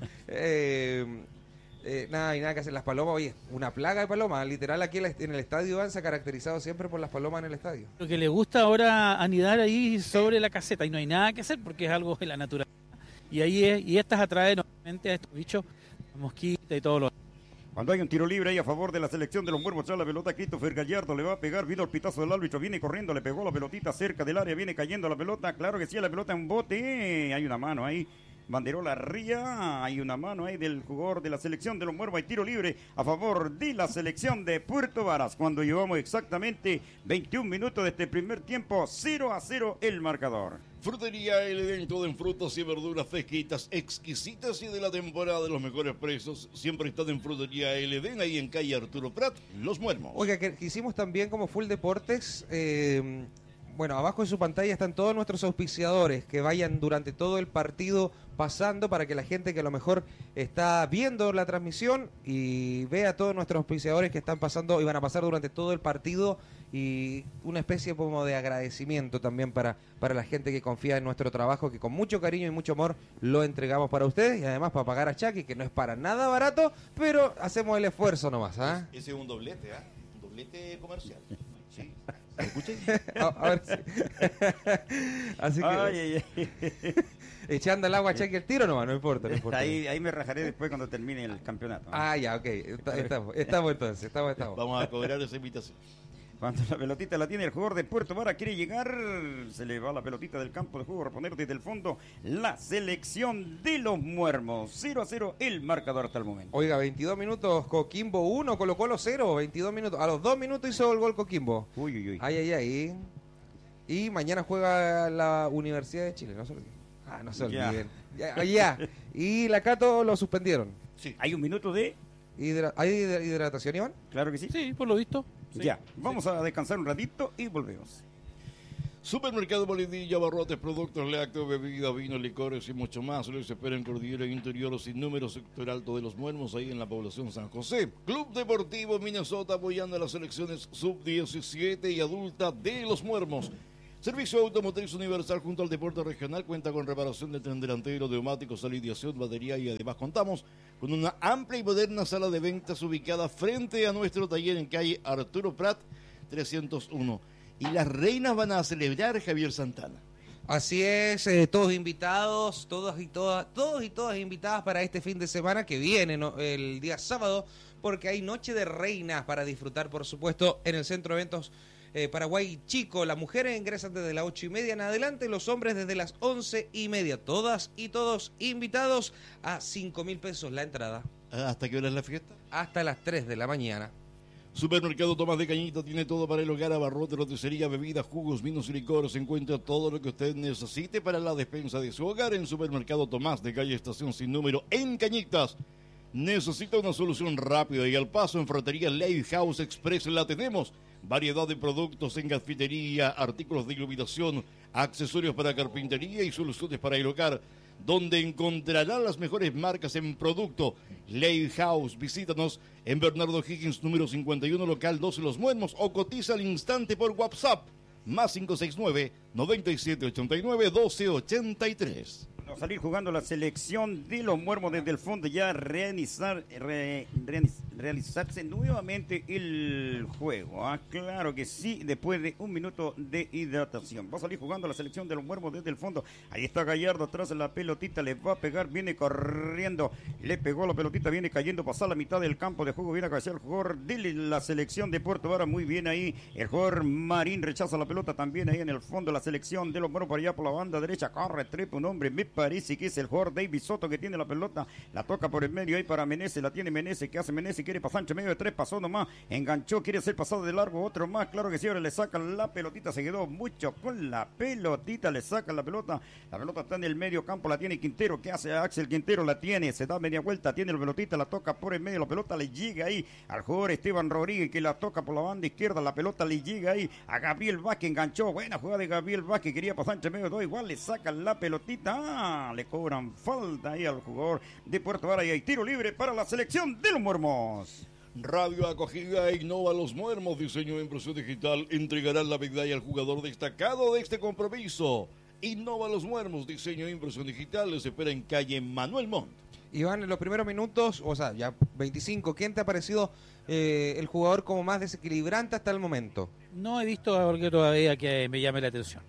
eh, eh, nada, y nada que hacer, las palomas, oye, una plaga de palomas, literal aquí en el- en el estadio Iván se ha caracterizado siempre por las palomas en el estadio. Lo que le gusta ahora anidar ahí sobre la caseta y no hay nada que hacer porque es algo de la naturaleza. Y ahí es, y estas atraen normalmente a estos bichos, mosquitas y todo lo Cuando hay un tiro libre ahí a favor de la selección de los Muermos, trae la pelota Christopher Gallardo, le va a pegar, vino el pitazo del árbitro, viene corriendo, le pegó la pelotita cerca del área, viene cayendo la pelota, claro que sí, la pelota en bote, hay una mano ahí, banderola ría, hay una mano ahí del jugador de la selección de los Muermos, hay tiro libre a favor de la selección de Puerto Varas, cuando llevamos exactamente veintiún minutos de este primer tiempo, cero a cero el marcador. Frutería El Edén, todo en frutas y verduras fresquitas, exquisitas y de la temporada de los mejores precios. Siempre están en Frutería El Edén, ahí en calle Arturo Prat, Los Muermos. Oiga, que, que hicimos también como Full Deportes, eh, bueno, abajo de su pantalla están todos nuestros auspiciadores que vayan durante todo el partido pasando para que la gente que a lo mejor está viendo la transmisión y vea a todos nuestros auspiciadores que están pasando y van a pasar durante todo el partido y una especie como de agradecimiento también para, para la gente que confía en nuestro trabajo, que con mucho cariño y mucho amor lo entregamos para ustedes y además para pagar a Chucky, que no es para nada barato, pero hacemos el esfuerzo nomás, ¿ah? Ese es un doblete, ¿ah? Un doblete comercial. Sí. ¿Me escuchan? A, a ver si- Así que Ay, ay, ay. echando el agua a Chucky el tiro nomás, no importa, no importa. Ahí, ahí me rajaré después cuando termine el campeonato. Ah, ya, ok. Está- estamos, estamos entonces, estamos, estamos. Vamos a cobrar esa invitación. Cuando la pelotita la tiene el jugador de Puerto Vara, quiere llegar, se le va la pelotita del campo de juego, reponer desde el fondo la selección de los Muermos. cero a cero el marcador hasta el momento. Oiga, veintidós minutos, Coquimbo uno, Colo Colo cero, veintidós minutos. A los dos minutos hizo el gol Coquimbo. Uy, uy, uy. Ay, ay, ay. Y mañana juega la Universidad de Chile, no se olviden. Ah, no se Ya. olviden. Ya, ya. Y la Cato lo suspendieron. Sí. Hay un minuto de... Hidra- ¿Hay hidra- hidratación, Iván? Claro que sí. Sí, por lo visto. Sí. Ya, vamos a descansar un ratito y volvemos. Supermercado Bolivilla, abarrotes, productos lácteos, bebidas, vinos, licores y mucho más. Les espera en Cordillera Interior sin número, sector Alto de los Muermos, ahí en la población San José. Club Deportivo Minnesota apoyando a las selecciones sub diecisiete y adulta de los Muermos. Servicio Automotriz Universal junto al Deporte Regional cuenta con reparación de tren delantero, neumáticos, alineación, batería y además contamos con una amplia y moderna sala de ventas ubicada frente a nuestro taller en calle Arturo Prat trescientos uno. Y las reinas van a celebrar, Javier Santana. Así es, eh, todos invitados, todos y todas, todos y todas invitadas para este fin de semana que viene, ¿no? El día sábado, porque hay Noche de Reinas para disfrutar, por supuesto, en el Centro de Eventos eh, Paraguay Chico. Las mujeres ingresan desde las ocho y media en adelante, los hombres desde las once y media. Todas y todos invitados a cinco mil pesos la entrada, ¿Hasta qué hora es la fiesta? hasta las tres de la mañana. Supermercado Tomás de Cañita tiene todo para el hogar, abarrote, roticería, bebidas, jugos, vinos y licores. Se encuentra todo lo que usted necesite para la despensa de su hogar en Supermercado Tomás de calle Estación sin número en Cañitas. Necesita una solución rápida y al paso en Fratería Lighthouse Express la tenemos. Variedad de productos en gasfitería, artículos de iluminación, accesorios para carpintería y soluciones para el hogar, donde encontrará las mejores marcas en producto. Lighthouse, visítanos en Bernardo Higgins número cincuenta y uno, local doce Los Muermos, o cotiza al instante por WhatsApp, más cinco seis nueve, noventa y siete ochenta y nueve, doce ochenta y tres. A salir jugando la selección de los Muermos desde el fondo, ya realizar, re- realiz- realizarse nuevamente el juego. Ah, claro que sí, después de un minuto de hidratación. Va a salir jugando la selección de los Muermos desde el fondo. Ahí está Gallardo atrás de la pelotita, le va a pegar, viene corriendo, le pegó la pelotita, viene cayendo, pasa la mitad del campo de juego, viene a cabecear el jugador de la selección de Puerto Vara, muy bien ahí. El jugador Marín rechaza la pelota también ahí en el fondo, la selección de los Muermos para allá por la banda derecha, corre, trepa un hombre, me parece que es el jugador David Soto que tiene la pelota, la toca por el medio ahí para Menezes, la tiene Menezes, que hace Menezes, quiere pasar entre medio de tres, pasó nomás, enganchó, quiere ser pasado de largo, otro más, claro que sí, ahora le sacan la pelotita, se quedó mucho con la pelotita, le sacan la pelota, la pelota está en el medio campo, la tiene Quintero, ¿qué hace Axel Quintero? La tiene, se da media vuelta, tiene la pelotita, la toca por el medio, la pelota le llega ahí al jugador Esteban Rodríguez, que la toca por la banda izquierda, la pelota le llega ahí a Gabriel Vázquez, enganchó, buena jugada de Gabriel Vázquez, quería pasar entre medio de dos, igual le sacan la pelotita, ah, le cobran falta ahí al jugador de Puerto Vara y hay tiro libre para la selección de los Muermos. Radio Acogida Innova Los Muermos, diseño e impresión digital, entregarán la medalla al jugador destacado de este compromiso. Innova Los Muermos, diseño e impresión digital, les espera en calle Manuel Montt. Iván, en los primeros minutos, o sea, ya veinticinco, ¿quién te ha parecido eh, el jugador como más desequilibrante hasta el momento? No he visto a algo todavía que me llame la atención.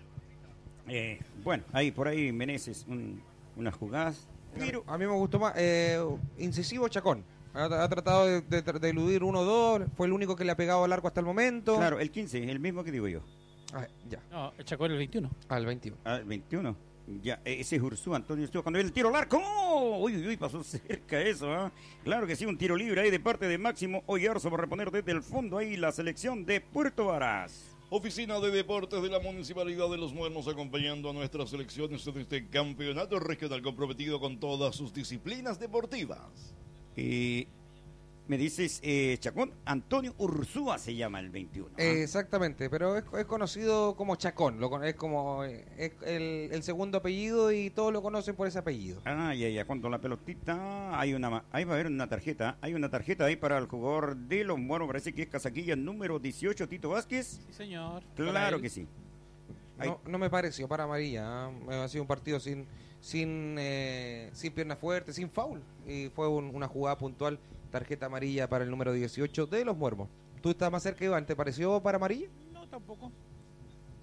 Eh, bueno, ahí por ahí Menezes, un, unas jugadas, pero A mí me gustó más, eh, incisivo Chacón. Ha, ha tratado de, de- de eludir uno o dos, fue el único que le ha pegado al arco hasta el momento. claro, el quince, el mismo que digo yo. Ah, ya, No, el Chacón el veintiuno. al veintiuno. Ah, veintiuno. Ya, eh, ese es Ursúa, Antonio Ursúa, cuando ve el tiro al arco. ¡Oh! Uy, uy, uy, pasó cerca eso, ¿ah? Claro que sí, un tiro libre ahí de parte de Máximo Oyarzo para reponer desde el fondo ahí la selección de Puerto Varas. Oficina de Deportes de la Municipalidad de Los Muermos acompañando a nuestras selecciones en este campeonato regional comprometido con todas sus disciplinas deportivas. Eh, me dices, eh, Chacón, Antonio Ursúa se llama el veintiuno. ¿ah? Eh, exactamente, pero es, es conocido como Chacón, lo, con- es como eh, es el, el segundo apellido y todos lo conocen por ese apellido. Ah, ya, ya, cuando la pelotita, hay una, ma- ahí va a haber una tarjeta, hay una tarjeta ahí para el jugador de los Muermos, parece que es casaquilla número dieciocho, Tito Vázquez. Sí, señor. Claro que sí. Ahí- No, no me pareció para amarilla, ¿ah? Ha sido un partido sin sin eh, sin pierna fuerte, sin foul, y fue un- una jugada puntual, tarjeta amarilla para el número dieciocho de los Muermos. Tú estás más cerca, Iván, ¿te pareció para amarilla? No, tampoco.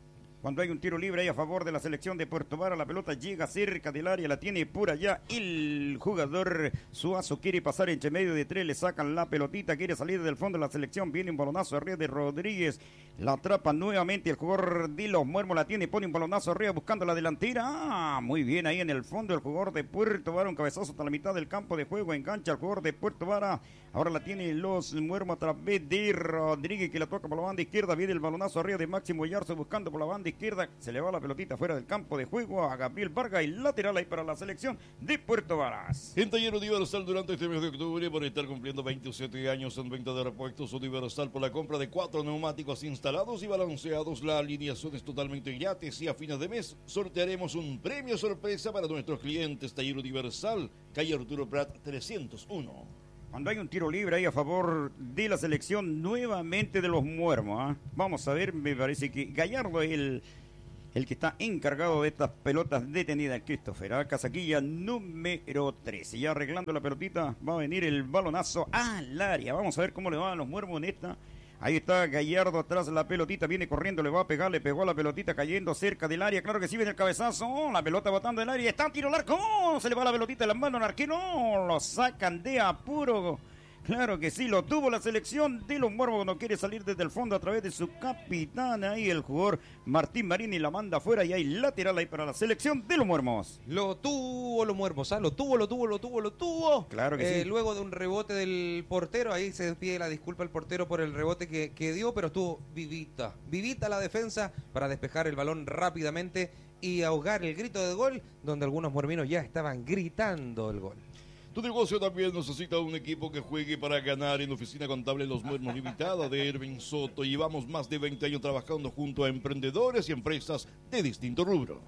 Cuando hay un tiro libre ahí a favor de la selección de Puerto Vara, la pelota llega cerca del área, la tiene por allá el jugador Suazo, quiere pasar entre medio de tres, le sacan la pelotita, quiere salir del fondo de la selección, viene un balonazo arriba de Rodríguez, la atrapa nuevamente el jugador de los Muermos, la tiene, pone un balonazo arriba buscando la delantera, ah, muy bien ahí en el fondo el jugador de Puerto Vara, un cabezazo hasta la mitad del campo de juego, engancha al jugador de Puerto Vara, ahora la tiene los Muermos a través de Rodríguez que la toca por la banda izquierda, viene el balonazo arriba de Máximo Yarzo buscando por la banda izquierda, se le va la pelotita fuera del campo de juego a Gabriel Vargas y lateral ahí para la selección de Puerto Varas. En Taller Universal durante este mes de octubre, por estar cumpliendo veintisiete años en venta de repuestos Universal por la compra de cuatro neumáticos instalados y balanceados, la alineación es totalmente gratis y a fines de mes sortearemos un premio sorpresa para nuestros clientes. Taller Universal, calle Arturo Prat trescientos uno. Cuando hay un tiro libre ahí a favor de la selección nuevamente de los Muermos, ¿eh? Vamos a ver, me parece que Gallardo es el, el que está encargado de estas pelotas detenidas, Christopher, ¿eh? Casaquilla número trece, ya arreglando la pelotita, va a venir el balonazo al área, vamos a ver cómo le van a los Muermos en esta. Ahí está Gallardo atrás de la pelotita, viene corriendo, le va a pegar, le pegó a la pelotita cayendo cerca del área, claro que sí, viene el cabezazo, la pelota botando del área, está tiro al arco, ¡oh! Se le va la pelotita de las manos al arquero, lo sacan de apuro. Claro que sí, lo tuvo la selección de los Muermos cuando quiere salir desde el fondo a través de su capitán. Ahí el jugador Martín Marini la manda afuera y hay lateral ahí para la selección de los Muermos. Lo tuvo los Muermos, ¿ah? Lo tuvo, lo tuvo, lo tuvo, lo tuvo. Claro que eh, sí. Luego de un rebote del portero, ahí se pide la disculpa al portero por el rebote que, que dio, pero estuvo vivita. Vivita la defensa para despejar el balón rápidamente y ahogar el grito de gol, donde algunos muerminos ya estaban gritando el gol. Tu negocio también necesita un equipo que juegue para ganar. En Oficina Contable Los Muermos Limitada de Erwin Soto llevamos más de veinte años trabajando junto a emprendedores y empresas de distinto rubro.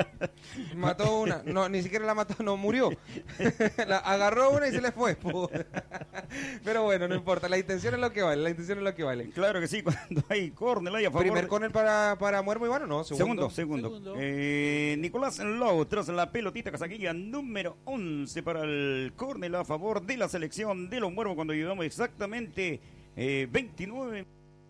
Mató una, no, ni siquiera la mató, no murió. La agarró una y se le fue. Pero bueno, no importa, la intención es lo que vale, la intención es lo que vale. Claro que sí, cuando hay córner ahí a favor. ¿Primer córner para, para Muermo Ivano? No, segundo. Segundo, segundo. Segundo. Eh, Nicolás Lowe tras la pelotita casaquilla número once para el córner a favor de la selección de los Muermos cuando llevamos exactamente eh, veintinueve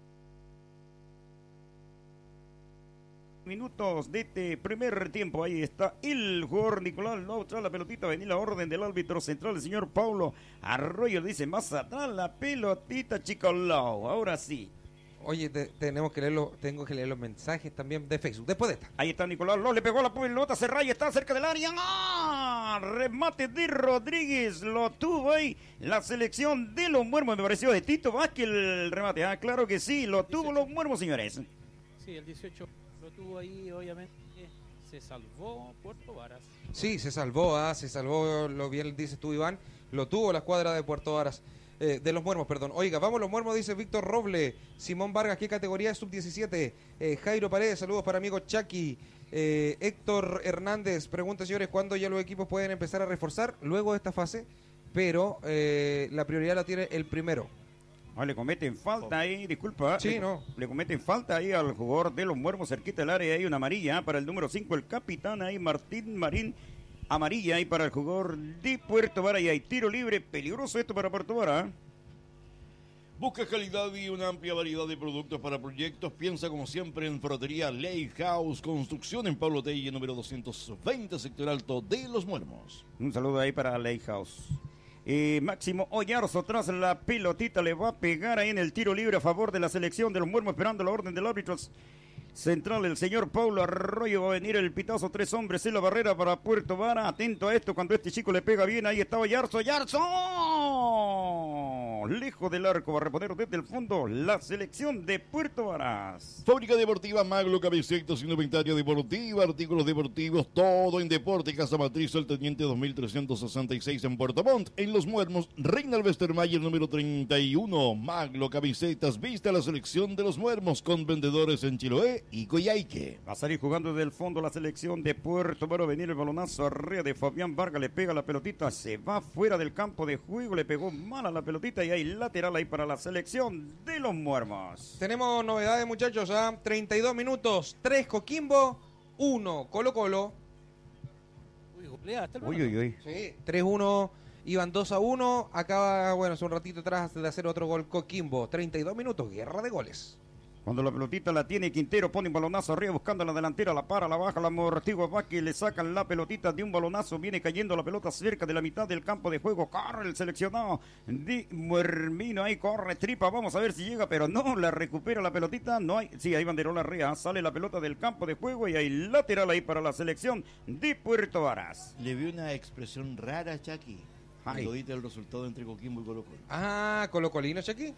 minutos de este primer tiempo. Ahí está el jugador Nicolás Lowe tras la pelotita, venía la orden del árbitro central, el señor Paulo Arroyo, dice más atrás la pelotita, chico Lowe, ahora sí. Oye, te, tenemos que leerlo, tengo que leer los mensajes también de Facebook, después de esta. Ahí está Nicolás Lowe, le pegó la pelota, se raya, está cerca del área. ¡Ah! Remate de Rodríguez, lo tuvo ahí la selección de los Muermos, me pareció de Tito Vázquez el remate. Ah, claro que sí, lo tuvo los Muermos, señores. Sí, el dieciocho lo tuvo ahí, obviamente se salvó Puerto Varas. Sí, se salvó, ah, se salvó, lo bien dices tú, Iván, lo tuvo la escuadra de Puerto Varas. Eh, de los Muermos, perdón. Oiga, vamos los Muermos, dice Víctor Roble. Simón Vargas, ¿qué categoría es? sub diecisiete. Eh, Jairo Paredes, saludos para amigo Chucky. Eh, Héctor Hernández, pregunta, señores, ¿cuándo ya los equipos pueden empezar a reforzar? Luego de esta fase, pero eh, la prioridad la tiene el primero. Ah, le cometen falta ahí, disculpa. Sí, le, no. Le cometen falta ahí al jugador de los Muermos cerquita del área. Hay una amarilla para el número cinco, el capitán ahí, Martín Marín. Amarilla ahí para el jugador de Puerto Vara y hay tiro libre, peligroso esto para Puerto Vara. Busca calidad y una amplia variedad de productos para proyectos. Piensa como siempre en Ferretería Lake House, construcción en Pablo Telle, número doscientos veinte, sector alto de Los Muermos. Un saludo ahí para Lake House. Eh, Máximo Oyarzo tras la pelotita le va a pegar ahí en el tiro libre a favor de la selección de los Muermos, esperando la orden del árbitro central, el señor Paulo Arroyo. Va a venir el pitazo, tres hombres en la barrera para Puerto Vara. Atento a esto cuando este chico le pega bien. Ahí está Oyarzo, Oyarzo lejos del arco, va a reponer desde el fondo la selección de Puerto Varas. Fábrica Deportiva Maglo, camisetas, indumentaria deportiva, artículos deportivos, todo en deporte. Casa Matriz, el Teniente dos mil trescientos sesenta y seis en Puerto Montt. En Los Muermos, Reinald Westermayer, número treinta y uno. Maglo, camisetas, viste a la selección de Los Muermos con vendedores en Chiloé y Coyhaique. Va a salir jugando desde el fondo la selección de Puerto Vara. Va a venir el balonazo arriba de Fabián Vargas, le pega la pelotita, se va fuera del campo de juego, le pegó mal a la pelotita y hay lateral ahí para la selección de los Muermos. Tenemos novedades, muchachos, a ¿eh? treinta y dos minutos, tres Coquimbo, uno Colo Colo. Uy, goleaste, Uy, uy, uy. Sí, tres uno, iban dos a uno, acaba, bueno, hace un ratito atrás de hacer otro gol Coquimbo, treinta y dos minutos, guerra de goles. Cuando la pelotita la tiene Quintero, pone un balonazo arriba buscando la delantera, la para, la baja, la amortigua, va que le sacan la pelotita de un balonazo, viene cayendo la pelota cerca de la mitad del campo de juego, corre el seleccionado de Muermino, ahí corre Tripa, vamos a ver si llega, pero no, la recupera la pelotita, no hay, sí, ahí banderola Rea, sale la pelota del campo de juego y hay lateral ahí para la selección de Puerto Varas. Le vi una expresión rara, Chucky, cuando diste el resultado entre Coquimbo y Colo Colo. Ah, Colocolino, Chucky.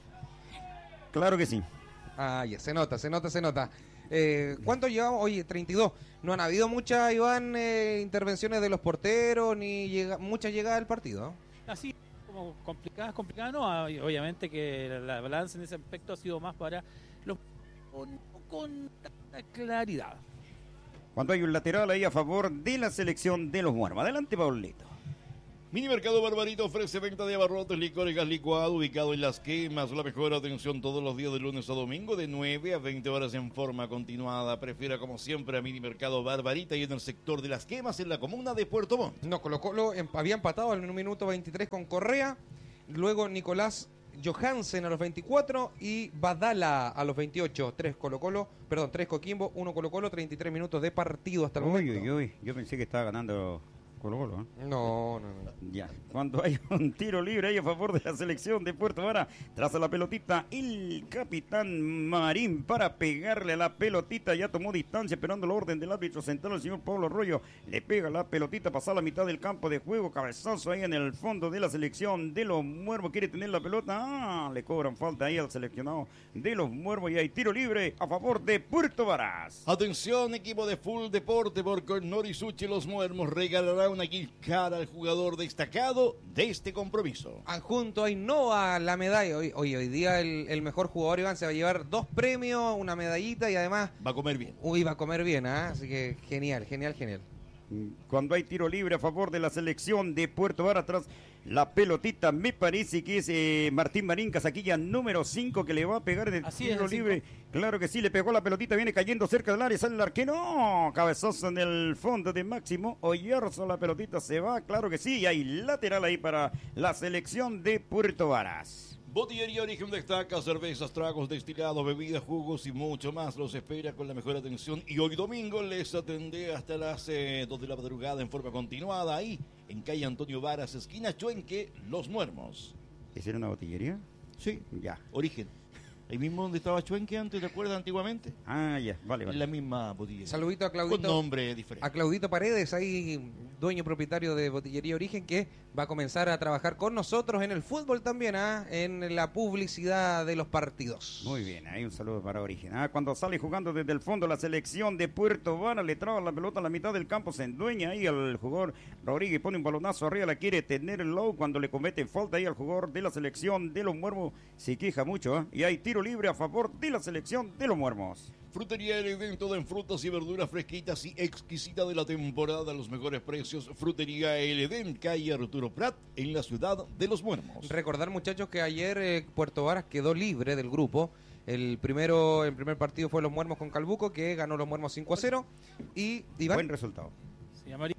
Claro que sí. Ah, ya, se nota, se nota, se nota. Eh, ¿Cuánto llevamos? Oye, treinta y dos. No han habido muchas, Iván, eh, intervenciones de los porteros, ni llega, muchas llegadas al partido, ¿no? Así como complicadas, complicadas, no. Ah, Obviamente que la balanza en ese aspecto ha sido más para los con, con tanta claridad. Cuando hay un lateral ahí a favor de la selección de los Muermos. Adelante, Paulito. Mini Mercado Barbarito ofrece venta de abarrotes, licores, gas licuado, ubicado en Las Quemas. La mejor atención todos los días de lunes a domingo, de nueve a veinte horas en forma continuada. Prefiera, como siempre, a Mini Mercado Barbarita y en el sector de Las Quemas, en la comuna de Puerto Montt. No, Colo Colo em, había empatado en un minuto veintitrés con Correa, luego Nicolás Johansen a los veinticuatro y Badala a los veintiocho. Tres Colo Colo, perdón, tres Coquimbo, uno Colo Colo, treinta y tres minutos de partido hasta el Uy, momento. uy, uy, yo pensé que estaba ganando Colo Colo, ¿eh? No, no, no. Ya, cuando hay un tiro libre ahí a favor de la selección de Puerto Vara, traza la pelotita el capitán Marín para pegarle a la pelotita, ya tomó distancia esperando la orden del árbitro central, el señor Pablo Arroyo, le pega la pelotita, pasa a la mitad del campo de juego, cabezazo ahí en el fondo de la selección de los Muermos, quiere tener la pelota, ah, le cobran falta ahí al seleccionado de los Muermos y hay tiro libre a favor de Puerto Varas. Atención, equipo de Full Deporte, porque Norisuchi Los Muermos regalará una gift card al jugador destacado de este compromiso. Adjunto a Innova la medalla. Hoy, hoy, hoy día el, el mejor jugador, Iván, se va a llevar dos premios, una medallita y además Va a comer bien. uy, va a comer bien, ¿ah? Así que genial, genial, genial. Cuando hay tiro libre a favor de la selección de Puerto Vara, atrás la pelotita, me parece que es eh, Martín Marín, casaquilla número cinco, que le va a pegar en el Así tiro es, el libre. Claro que sí, le pegó la pelotita, viene cayendo cerca del área, sale el arquero, cabezazo en el fondo de Máximo Oyarzo, la pelotita se va, claro que sí, y hay lateral ahí para la selección de Puerto Varas. Botillería Origen destaca cervezas, tragos, destilados, bebidas, jugos y mucho más. Los espera con la mejor atención y hoy domingo les atendé hasta las eh, dos de la madrugada en forma continuada ahí en calle Antonio Varas, esquina Chuenque, Los Muermos. ¿Es era una botillería? Sí, Ya. Origen. Ahí mismo donde estaba Chuenque antes, ¿te acuerdas antiguamente? Ah, ya, vale, vale. La misma botillería. Saludito a Con Claudito. nombre diferente. A Claudito Paredes, ahí dueño propietario de Botillería Origen, que va a comenzar a trabajar con nosotros en el fútbol también, ¿ah? En la publicidad de los partidos. Muy bien, ahí un saludo para Origen. Ah, cuando sale jugando desde el fondo la selección de Puerto Vara, le traba la pelota a la mitad del campo, se endueña ahí al jugador Rodríguez, pone un balonazo arriba, la quiere tener el low, cuando le comete falta ahí al jugador de la selección de los Muermos, se queja mucho, ¿eh? Y hay tiro libre a favor de la selección de los Muermos. Frutería El Edén, todo en frutas y verduras fresquitas y exquisita de la temporada, los mejores precios. Frutería El Edén, calle Arturo Prat, en la ciudad de Los Muermos. Recordar, muchachos, que ayer eh, Puerto Varas quedó libre del grupo. El primero, el primer partido fue Los Muermos con Calbuco, que ganó Los Muermos cinco a cero. Y Iván, Buen resultado. Se llamaría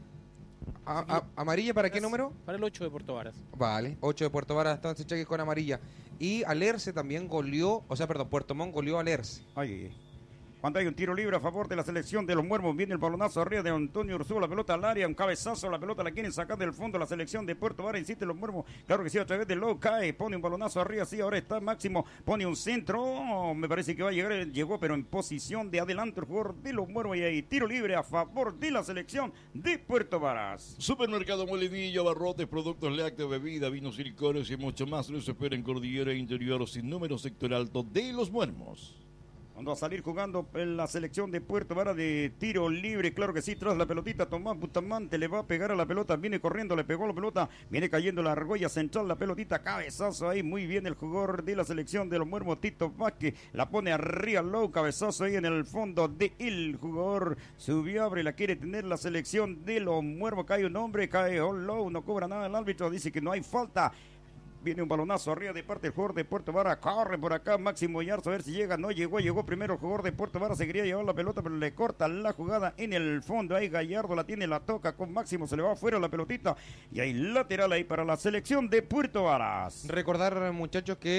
a- a- ¿amarilla para qué número? para el ocho de Puerto Varas. Vale, ocho de Puerto Varas, entonces cheques con amarilla. Y Alerce también goleó, o sea, perdón, Puerto Montt goleó a Alerce. Ay, ay, ay. Cuando hay un tiro libre a favor de la selección de los Muermos, viene el balonazo arriba de Antonio Ursúa, la pelota al área, un cabezazo, la pelota la quieren sacar del fondo la selección de Puerto Vara, insiste los Muermos, claro que sí, a través del low cae, pone un balonazo arriba, sí, ahora está Máximo, pone un centro, oh, me parece que va a llegar, llegó pero en posición de adelante el jugador de los Muermos y hay tiro libre a favor de la selección de Puerto Varas. Supermercado Molinillo, abarrotes, productos lácteos, bebida, vinos y licores y mucho más. Los espera en Cordillera Interior, sin número, sector alto de Los Muermos. Cuando va a salir jugando en la selección de Puerto Vara de tiro libre, claro que sí, tras la pelotita, Tomás Bustamante le va a pegar a la pelota, viene corriendo, le pegó la pelota, viene cayendo la argolla central, la pelotita, cabezazo ahí, muy bien el jugador de la selección de los Muermos, Tito Vázquez, la pone arriba, low, cabezazo ahí en el fondo de el jugador, subió, abre, la quiere tener la selección de los Muermos, cae un hombre, cae all low, no cobra nada el árbitro, dice que no hay falta. Viene un balonazo arriba de parte del jugador de Puerto Vara. Corre por acá Máximo Yarzo a ver si llega. No llegó, llegó primero el jugador de Puerto Vara. Se quería llevar la pelota, pero le corta la jugada en el fondo. Ahí Gallardo la tiene, la toca con Máximo. Se le va afuera la pelotita. Y hay lateral ahí para la selección de Puerto Varas. Recordar, muchachos, que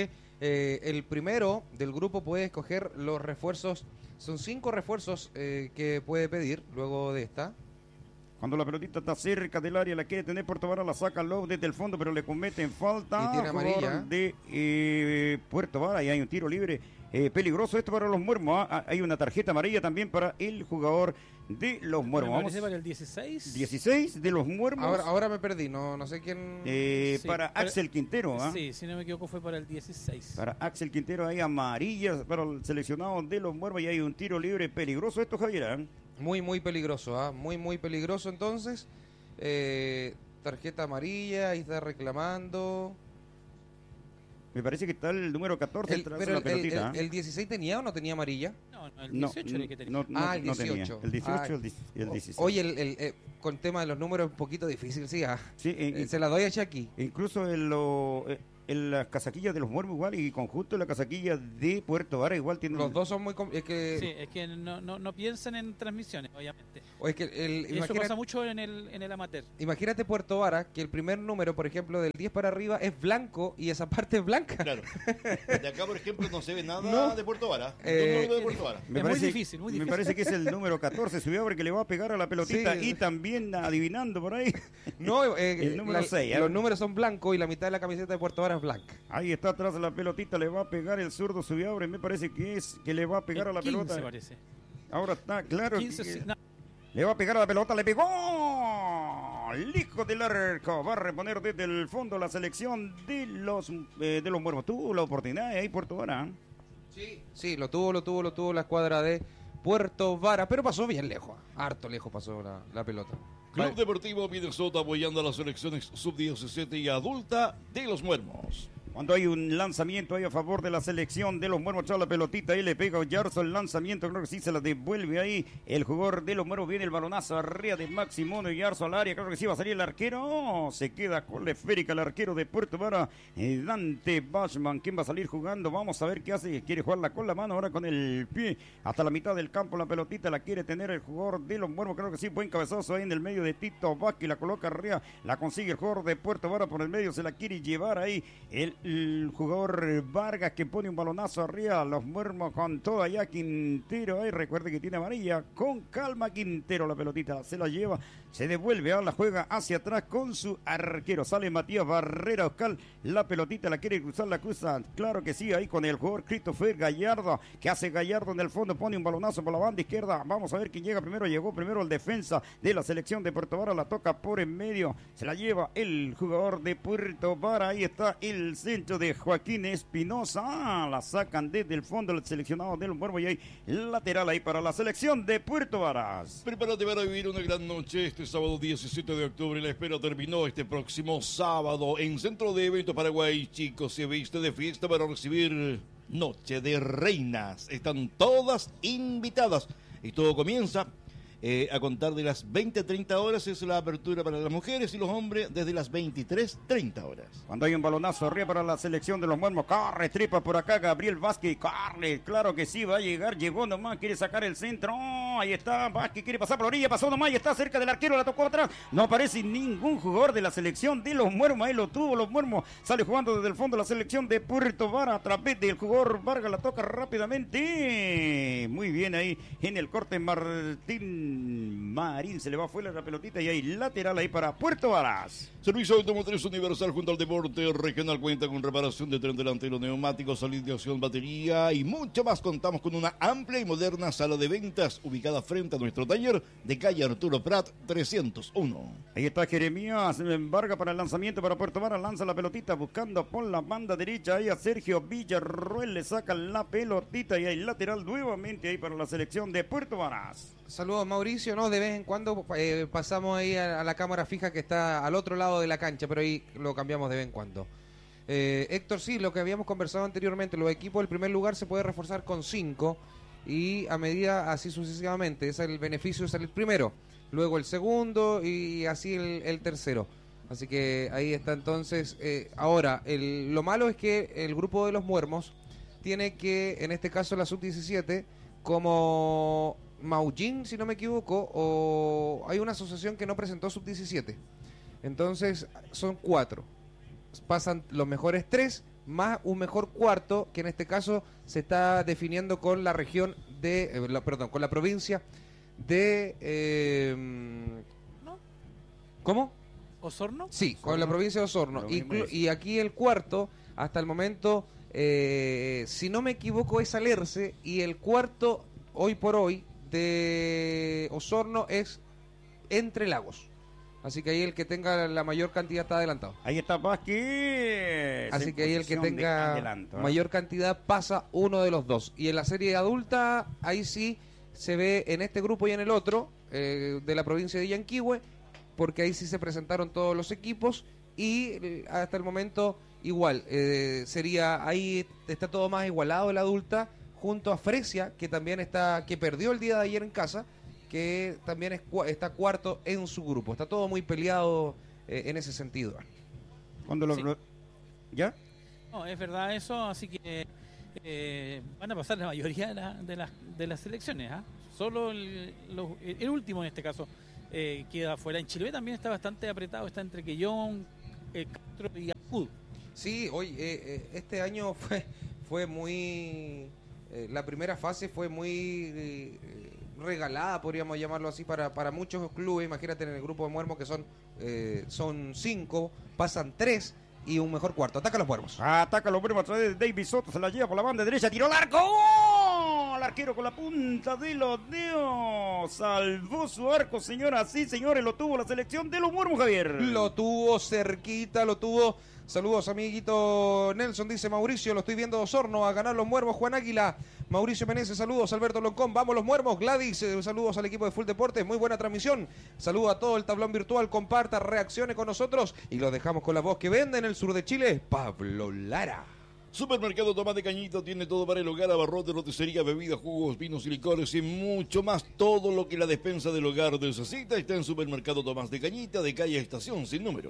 Eh, el primero del grupo puede escoger los refuerzos, son cinco refuerzos eh, que puede pedir luego de esta. Cuando la pelotita está cerca del área, la quiere tener Puerto Vara, la saca Lowe desde el fondo, pero le cometen falta. Y tiene amarilla. De eh, Puerto Vara y hay un tiro libre eh, peligroso. Esto para los Muermos. ¿ah? Hay una tarjeta amarilla también para el jugador de los Muermos. Me Vamos. parece para el dieciséis. dieciséis de los Muermos. Ahora, ahora me perdí, no, no sé quién. Eh, Sí, para pero- Axel Quintero. ¿ah? Sí, si no me equivoco fue para el dieciséis. Para Axel Quintero hay amarilla para el seleccionado de los Muermos y hay un tiro libre peligroso. Esto, Javier. ¿ah? Muy, muy peligroso, ¿ah? Muy, muy peligroso entonces. Eh, tarjeta amarilla, ahí está reclamando. Me parece que está el número catorce El- tras pero la el, el- pelotita. el- el dieciséis tenía o no tenía amarilla. No, no, el No, dieciocho era el que tenía. no, no, Ah, el no tenía. dieciocho. El dieciocho Ah, el diez- y el dieciséis. Oye, el, el, eh, con tema de los números un poquito difícil, sí. Ah. Sí, eh, Eh, se la doy a Chucky. incluso en, lo, eh, en las casaquillas de los Muermos igual y conjunto de la casaquilla de Puerto Vara igual tienen. Los dos son muy... com- Es que, Sí, es que no, no, no piensan en transmisiones, obviamente. o es que el, Y eso imagina- pasa mucho en el, en el amateur. imagínate Puerto Vara, que el primer número, por ejemplo, del diez para arriba es blanco y esa parte es blanca. Claro. De acá, por ejemplo, no se ve nada No. de Puerto Vara. Eh, No, no de Puerto Vara. Me Es muy difícil, muy Me difícil. parece que es el número catorce, subió porque le va a pegar a la pelotita Sí. y también adivinando por ahí. No, eh, El número la- seis, ¿eh? los números son blancos y la mitad de la camiseta de Puerto Vara es blanca. Ahí está atrás de la pelotita, le va a pegar el zurdo Subiabre, me parece que es que le va a pegar a la quince pelota. parece. Ahora está claro quince, que sí, no, le va a pegar a la pelota, le pegó. El hijo del arco va a reponer desde el fondo la selección de los eh, de los Muermos. Tuvo la oportunidad ahí Puerto Vara. Sí. Sí, lo tuvo, lo tuvo, lo tuvo la escuadra de Puerto Vara, pero pasó bien lejos. Harto lejos pasó la, la pelota. Club Deportivo Minnesota apoyando a las selecciones sub diecisiete y adulta de los Muermos. Cuando hay un lanzamiento ahí a favor de la selección de los Muermos, echa la pelotita, ahí le pega a Yarzo el lanzamiento, creo que sí se la devuelve ahí el jugador de los Muermos, viene el balonazo arriba de Maximono y Yarzo al área, creo que sí va a salir el arquero, se queda con la esférica el arquero de Puerto Vara, eh, Dante Bachman, ¿quién va a salir jugando? Vamos a ver qué hace, quiere jugarla con la mano, ahora con el pie, hasta la mitad del campo la pelotita la quiere tener el jugador de los Muermos, creo que sí, buen cabezazo ahí en el medio de Tito Vázquez, la coloca arriba, la consigue el jugador de Puerto Vara por el medio, se la quiere llevar ahí el el jugador Vargas que pone un balonazo arriba, los Muermos con todo allá, Quintero ahí, recuerde que tiene amarilla, con calma Quintero, la pelotita se la lleva, se devuelve, ahora la juega hacia atrás con su arquero, sale Matías Barrera Oscar, la pelotita la quiere cruzar, la cruza, claro que sí, ahí con el jugador Christopher Gallardo, que hace Gallardo en el fondo, pone un balonazo por la banda izquierda, vamos a ver quién llega primero, llegó primero el defensa de la selección de Puerto Vara, la toca por en medio, se la lleva el jugador de Puerto Vara, ahí está el centro de Joaquín Espinosa, ah, la sacan desde el fondo el seleccionado de los Muermos y hay lateral ahí para la selección de Puerto Varas. Prepárate para vivir una gran noche este sábado diecisiete de octubre. La espera terminó este próximo sábado en Centro de Eventos Paraguay. Chicos, se viste de fiesta para recibir Noche de Reinas. Están todas invitadas y todo comienza Eh, a contar de las veinte treinta horas es la apertura para las mujeres y los hombres desde las veintitrés treinta horas. Cuando hay un balonazo arriba para la selección de los Muermos, corre, tripa por acá Gabriel Vázquez, corre, claro que sí, va a llegar, llegó nomás, quiere sacar el centro, oh, ahí está, Vázquez quiere pasar por la orilla, pasó nomás y está cerca del arquero, la tocó atrás, no aparece ningún jugador de la selección de los Muermos, ahí lo tuvo los Muermos, sale jugando desde el fondo la selección de Puerto Vara, a través del jugador Vargas, la toca rápidamente, muy bien ahí en el corte Martín Marín, se le va afuera la pelotita y hay lateral ahí para Puerto Varas. Servicio Automotriz Universal junto al Deporte Regional cuenta con reparación de tren delantero, neumáticos, alineación, batería y mucho más. Contamos con una amplia y moderna sala de ventas ubicada frente a nuestro taller de calle Arturo Prat trescientos uno. Ahí está Jeremías Vargas para el lanzamiento para Puerto Varas, lanza la pelotita buscando por la banda derecha ahí a Sergio Villarroel, le saca la pelotita y hay lateral nuevamente ahí para la selección de Puerto Varas. Saludos Mauricio, no, de vez en cuando eh, pasamos ahí a, a la cámara fija que está al otro lado de la cancha, pero ahí lo cambiamos de vez en cuando. Eh, Héctor, sí, lo que habíamos conversado anteriormente, los equipos del primer lugar se puede reforzar con cinco y a medida así sucesivamente, es el beneficio de salir primero, luego el segundo y así el, el tercero. Así que ahí está entonces. Eh, ahora, el, lo malo es que el grupo de los Muermos tiene que, en este caso la sub diecisiete, como Maullín, si no me equivoco, o hay una asociación que no presentó sub diecisiete. Entonces, son cuatro. Pasan los mejores tres más un mejor cuarto, que en este caso se está definiendo con la región de, eh, la, perdón, con la provincia de... Eh, ¿No? ¿Cómo? ¿Osorno? Sí, con la provincia de Osorno. Inclu- es. y aquí el cuarto, hasta el momento, eh, si no me equivoco, es Alerce, y el cuarto, hoy por hoy, de Osorno es Entre Lagos. Así que ahí el que tenga la mayor cantidad está adelantado. Ahí está Vázquez. Así en que ahí el que posición de tenga adelanto, ¿eh? mayor cantidad pasa uno de los dos. Y en la serie adulta, ahí sí se ve en este grupo y en el otro, eh, de la provincia de Yanquihue, porque ahí sí se presentaron todos los equipos y eh, hasta el momento igual, eh, sería, ahí está todo más igualado el adulta, junto a Fresia, que también está, que perdió el día de ayer en casa, que también es, cua- está cuarto en su grupo. Está todo muy peleado eh, en ese sentido. Cuando lo, Sí. lo- ¿Ya? No, es verdad eso, así que eh, van a pasar la mayoría de, la- de las, de las selecciones. ¿Ah? Solo el, los- el último en este caso eh, queda fuera. En Chile también está bastante apretado, está entre Quellón, eh, Castro y Ancud. Sí, hoy eh, eh, este año fue fue muy eh, la primera fase fue muy eh, regalada, podríamos llamarlo así, para, para muchos clubes. Imagínate en el grupo de Muermos que son eh, son cinco, pasan tres y un mejor cuarto. Ataca a los Muermos. Ataca los Muermos a través de David Soto, se la lleva por la banda derecha, tiró al arco. ¡Oh! El arquero con la punta de los dedos salvó su arco, señoras sí, señores, lo tuvo la selección de los Muermos, Javier. Lo tuvo cerquita, lo tuvo. Saludos, amiguito Nelson, dice Mauricio, lo estoy viendo de Osorno, a ganar los Muermos, Juan Águila. Mauricio Meneses, saludos, Alberto Loncón, vamos los Muermos. Gladys, eh, saludos al equipo de Full Deportes, muy buena transmisión. Saludos a todo el tablón virtual, comparta, reaccione con nosotros y lo dejamos con la voz que vende en el sur de Chile, Pablo Lara. Supermercado Tomás de Cañito tiene todo para el hogar, abarrote, roticería, bebidas, jugos, vinos y licores y mucho más. Todo lo que la despensa del hogar necesita está en Supermercado Tomás de Cañita, de calle Estación, sin número.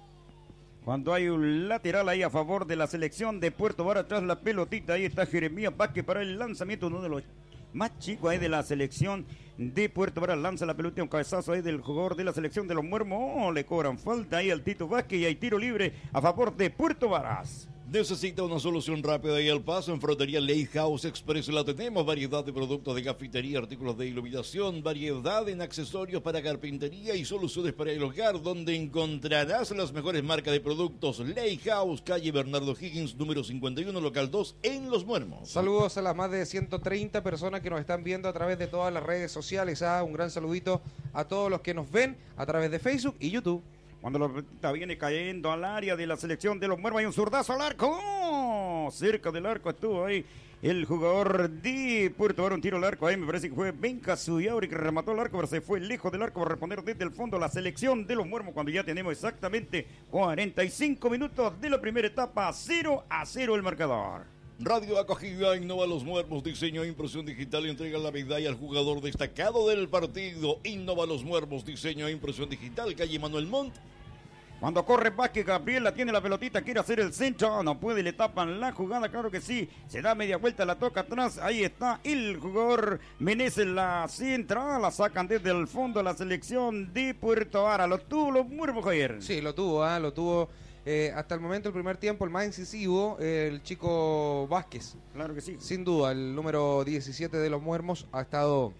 Cuando hay un lateral ahí a favor de la selección de Puerto Vara, atrás la pelotita, ahí está Jeremías Vázquez para el lanzamiento, uno de los más chicos ahí de la selección de Puerto Vara, lanza la pelota, un cabezazo ahí del jugador de la selección de los Muermos, oh, le cobran falta ahí al Tito Vázquez y hay tiro libre a favor de Puerto Varas. Necesita una solución rápida y al paso. En Frutería Ley House Express la tenemos. Variedad de productos de cafetería, artículos de iluminación, variedad en accesorios para carpintería y soluciones para el hogar, donde encontrarás las mejores marcas de productos. Ley House, calle Bernardo Higgins, número cincuenta y uno, local dos, en Los Muermos. Saludos a las más de ciento treinta personas que nos están viendo a través de todas las redes sociales. Ah, un gran saludito a todos los que nos ven a través de Facebook y YouTube. Cuando la pelota viene cayendo al área de la selección de los Muermos, hay un zurdazo al arco. ¡Oh! Cerca del arco estuvo ahí el jugador de Puerto Vara, un tiro al arco. Ahí me parece que fue Benca Suyauri que remató el arco, pero se fue lejos del arco para responder desde el fondo la selección de los Muermos. Cuando ya tenemos exactamente cuarenta y cinco minutos de la primera etapa, cero a cero el marcador. Radio Acogida innova Los Muermos, diseño e impresión digital y entrega la medalla al jugador destacado del partido. Innova Los Muermos, diseño e impresión digital, calle Manuel Montt. Cuando corre Vázquez, Gabriela tiene la pelotita, quiere hacer el centro, no puede, le tapan la jugada, claro que sí, se da media vuelta, la toca atrás, ahí está el jugador Meneses, la centra, la sacan desde el fondo la selección de Puerto Vara, lo tuvo los Muermos, Javier. Sí, lo tuvo, ah, lo tuvo eh, hasta el momento el primer tiempo, el más incisivo, eh, el chico Vázquez. Claro que sí. Sin duda, el número diecisiete de los Muermos ha estado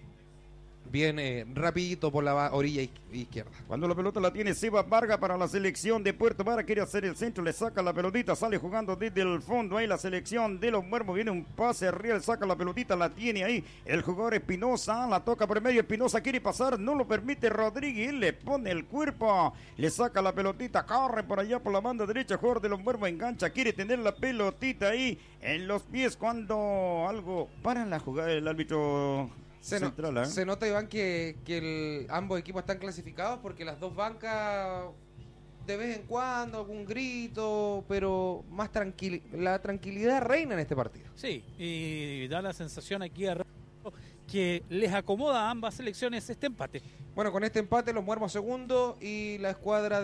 bien eh, rapidito por la va- orilla iz- izquierda. Cuando la pelota la tiene Seba Vargas para la selección de Puerto Vara, quiere hacer el centro, le saca la pelotita, sale jugando desde el fondo, ahí la selección de los Muermos, viene un pase arriba, saca la pelotita, la tiene ahí, el jugador Espinosa, la toca por el medio, Espinosa quiere pasar, no lo permite Rodríguez, le pone el cuerpo, le saca la pelotita, corre por allá por la banda derecha, jugador de los Muermos engancha, quiere tener la pelotita ahí en los pies cuando algo para la jugada del árbitro. Se, no- central, ¿eh? se nota, Iván, que, que el- ambos equipos están clasificados porque las dos bancas de vez en cuando algún grito, pero más tranquil la tranquilidad reina en este partido. Sí, y da la sensación aquí a rato que les acomoda a ambas selecciones este empate. Bueno, con este empate los Muermos segundo y la escuadra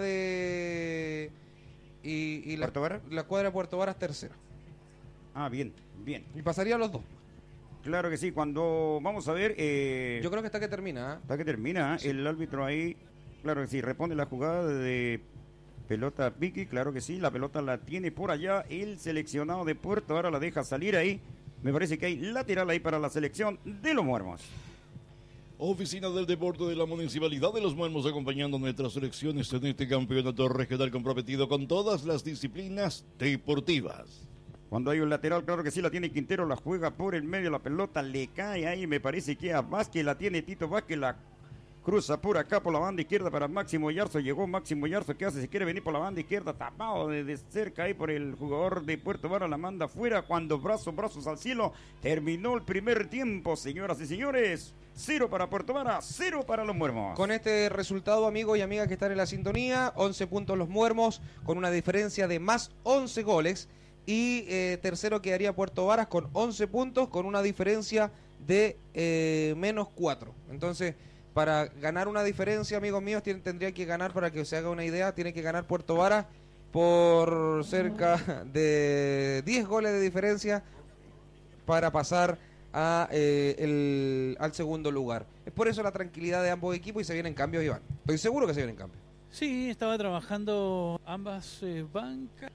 de y, y la, ¿Puerto Varas? la escuadra de Puerto Varas tercera. Ah, bien, bien. Y pasarían los dos. Claro que sí, cuando vamos a ver, eh, Yo creo que hasta que termina, ¿ah? hasta que termina, ¿eh? Sí. El árbitro ahí, claro que sí, responde la jugada de Pelota Vicky, claro que sí, la pelota la tiene por allá el seleccionado de Puerto, ahora la deja salir ahí. Me parece que hay lateral ahí para la selección de los Muermos. Oficina del Deporte de la Municipalidad de Los Muermos acompañando nuestras selecciones en este campeonato regional comprometido con todas las disciplinas deportivas. Cuando hay un lateral, claro que sí, la tiene Quintero, la juega por el medio, la pelota le cae ahí, me parece que a Vázquez la tiene Tito Vázquez, la cruza por acá por la banda izquierda para Máximo Yarzo, llegó Máximo Yarzo, ¿qué hace? Si quiere venir por la banda izquierda, tapado desde cerca ahí por el jugador de Puerto Vara, la manda afuera, cuando brazos, brazos al cielo, terminó el primer tiempo, señoras y señores, cero para Puerto Vara, cero para los Muermos. Con este resultado, amigos y amigas que están en la sintonía, once puntos los Muermos, con una diferencia de más once goles, y eh, tercero quedaría Puerto Varas con once puntos, con una diferencia de eh, menos cuatro. Entonces, para ganar una diferencia, amigos míos, tiene, tendría que ganar, para que se haga una idea, tiene que ganar Puerto Varas por cerca de diez goles de diferencia para pasar a, eh, el, al segundo lugar. Es por eso la tranquilidad de ambos equipos y se vienen cambios, Iván. Estoy seguro que se vienen cambios. Sí, estaba trabajando ambas eh, bancas.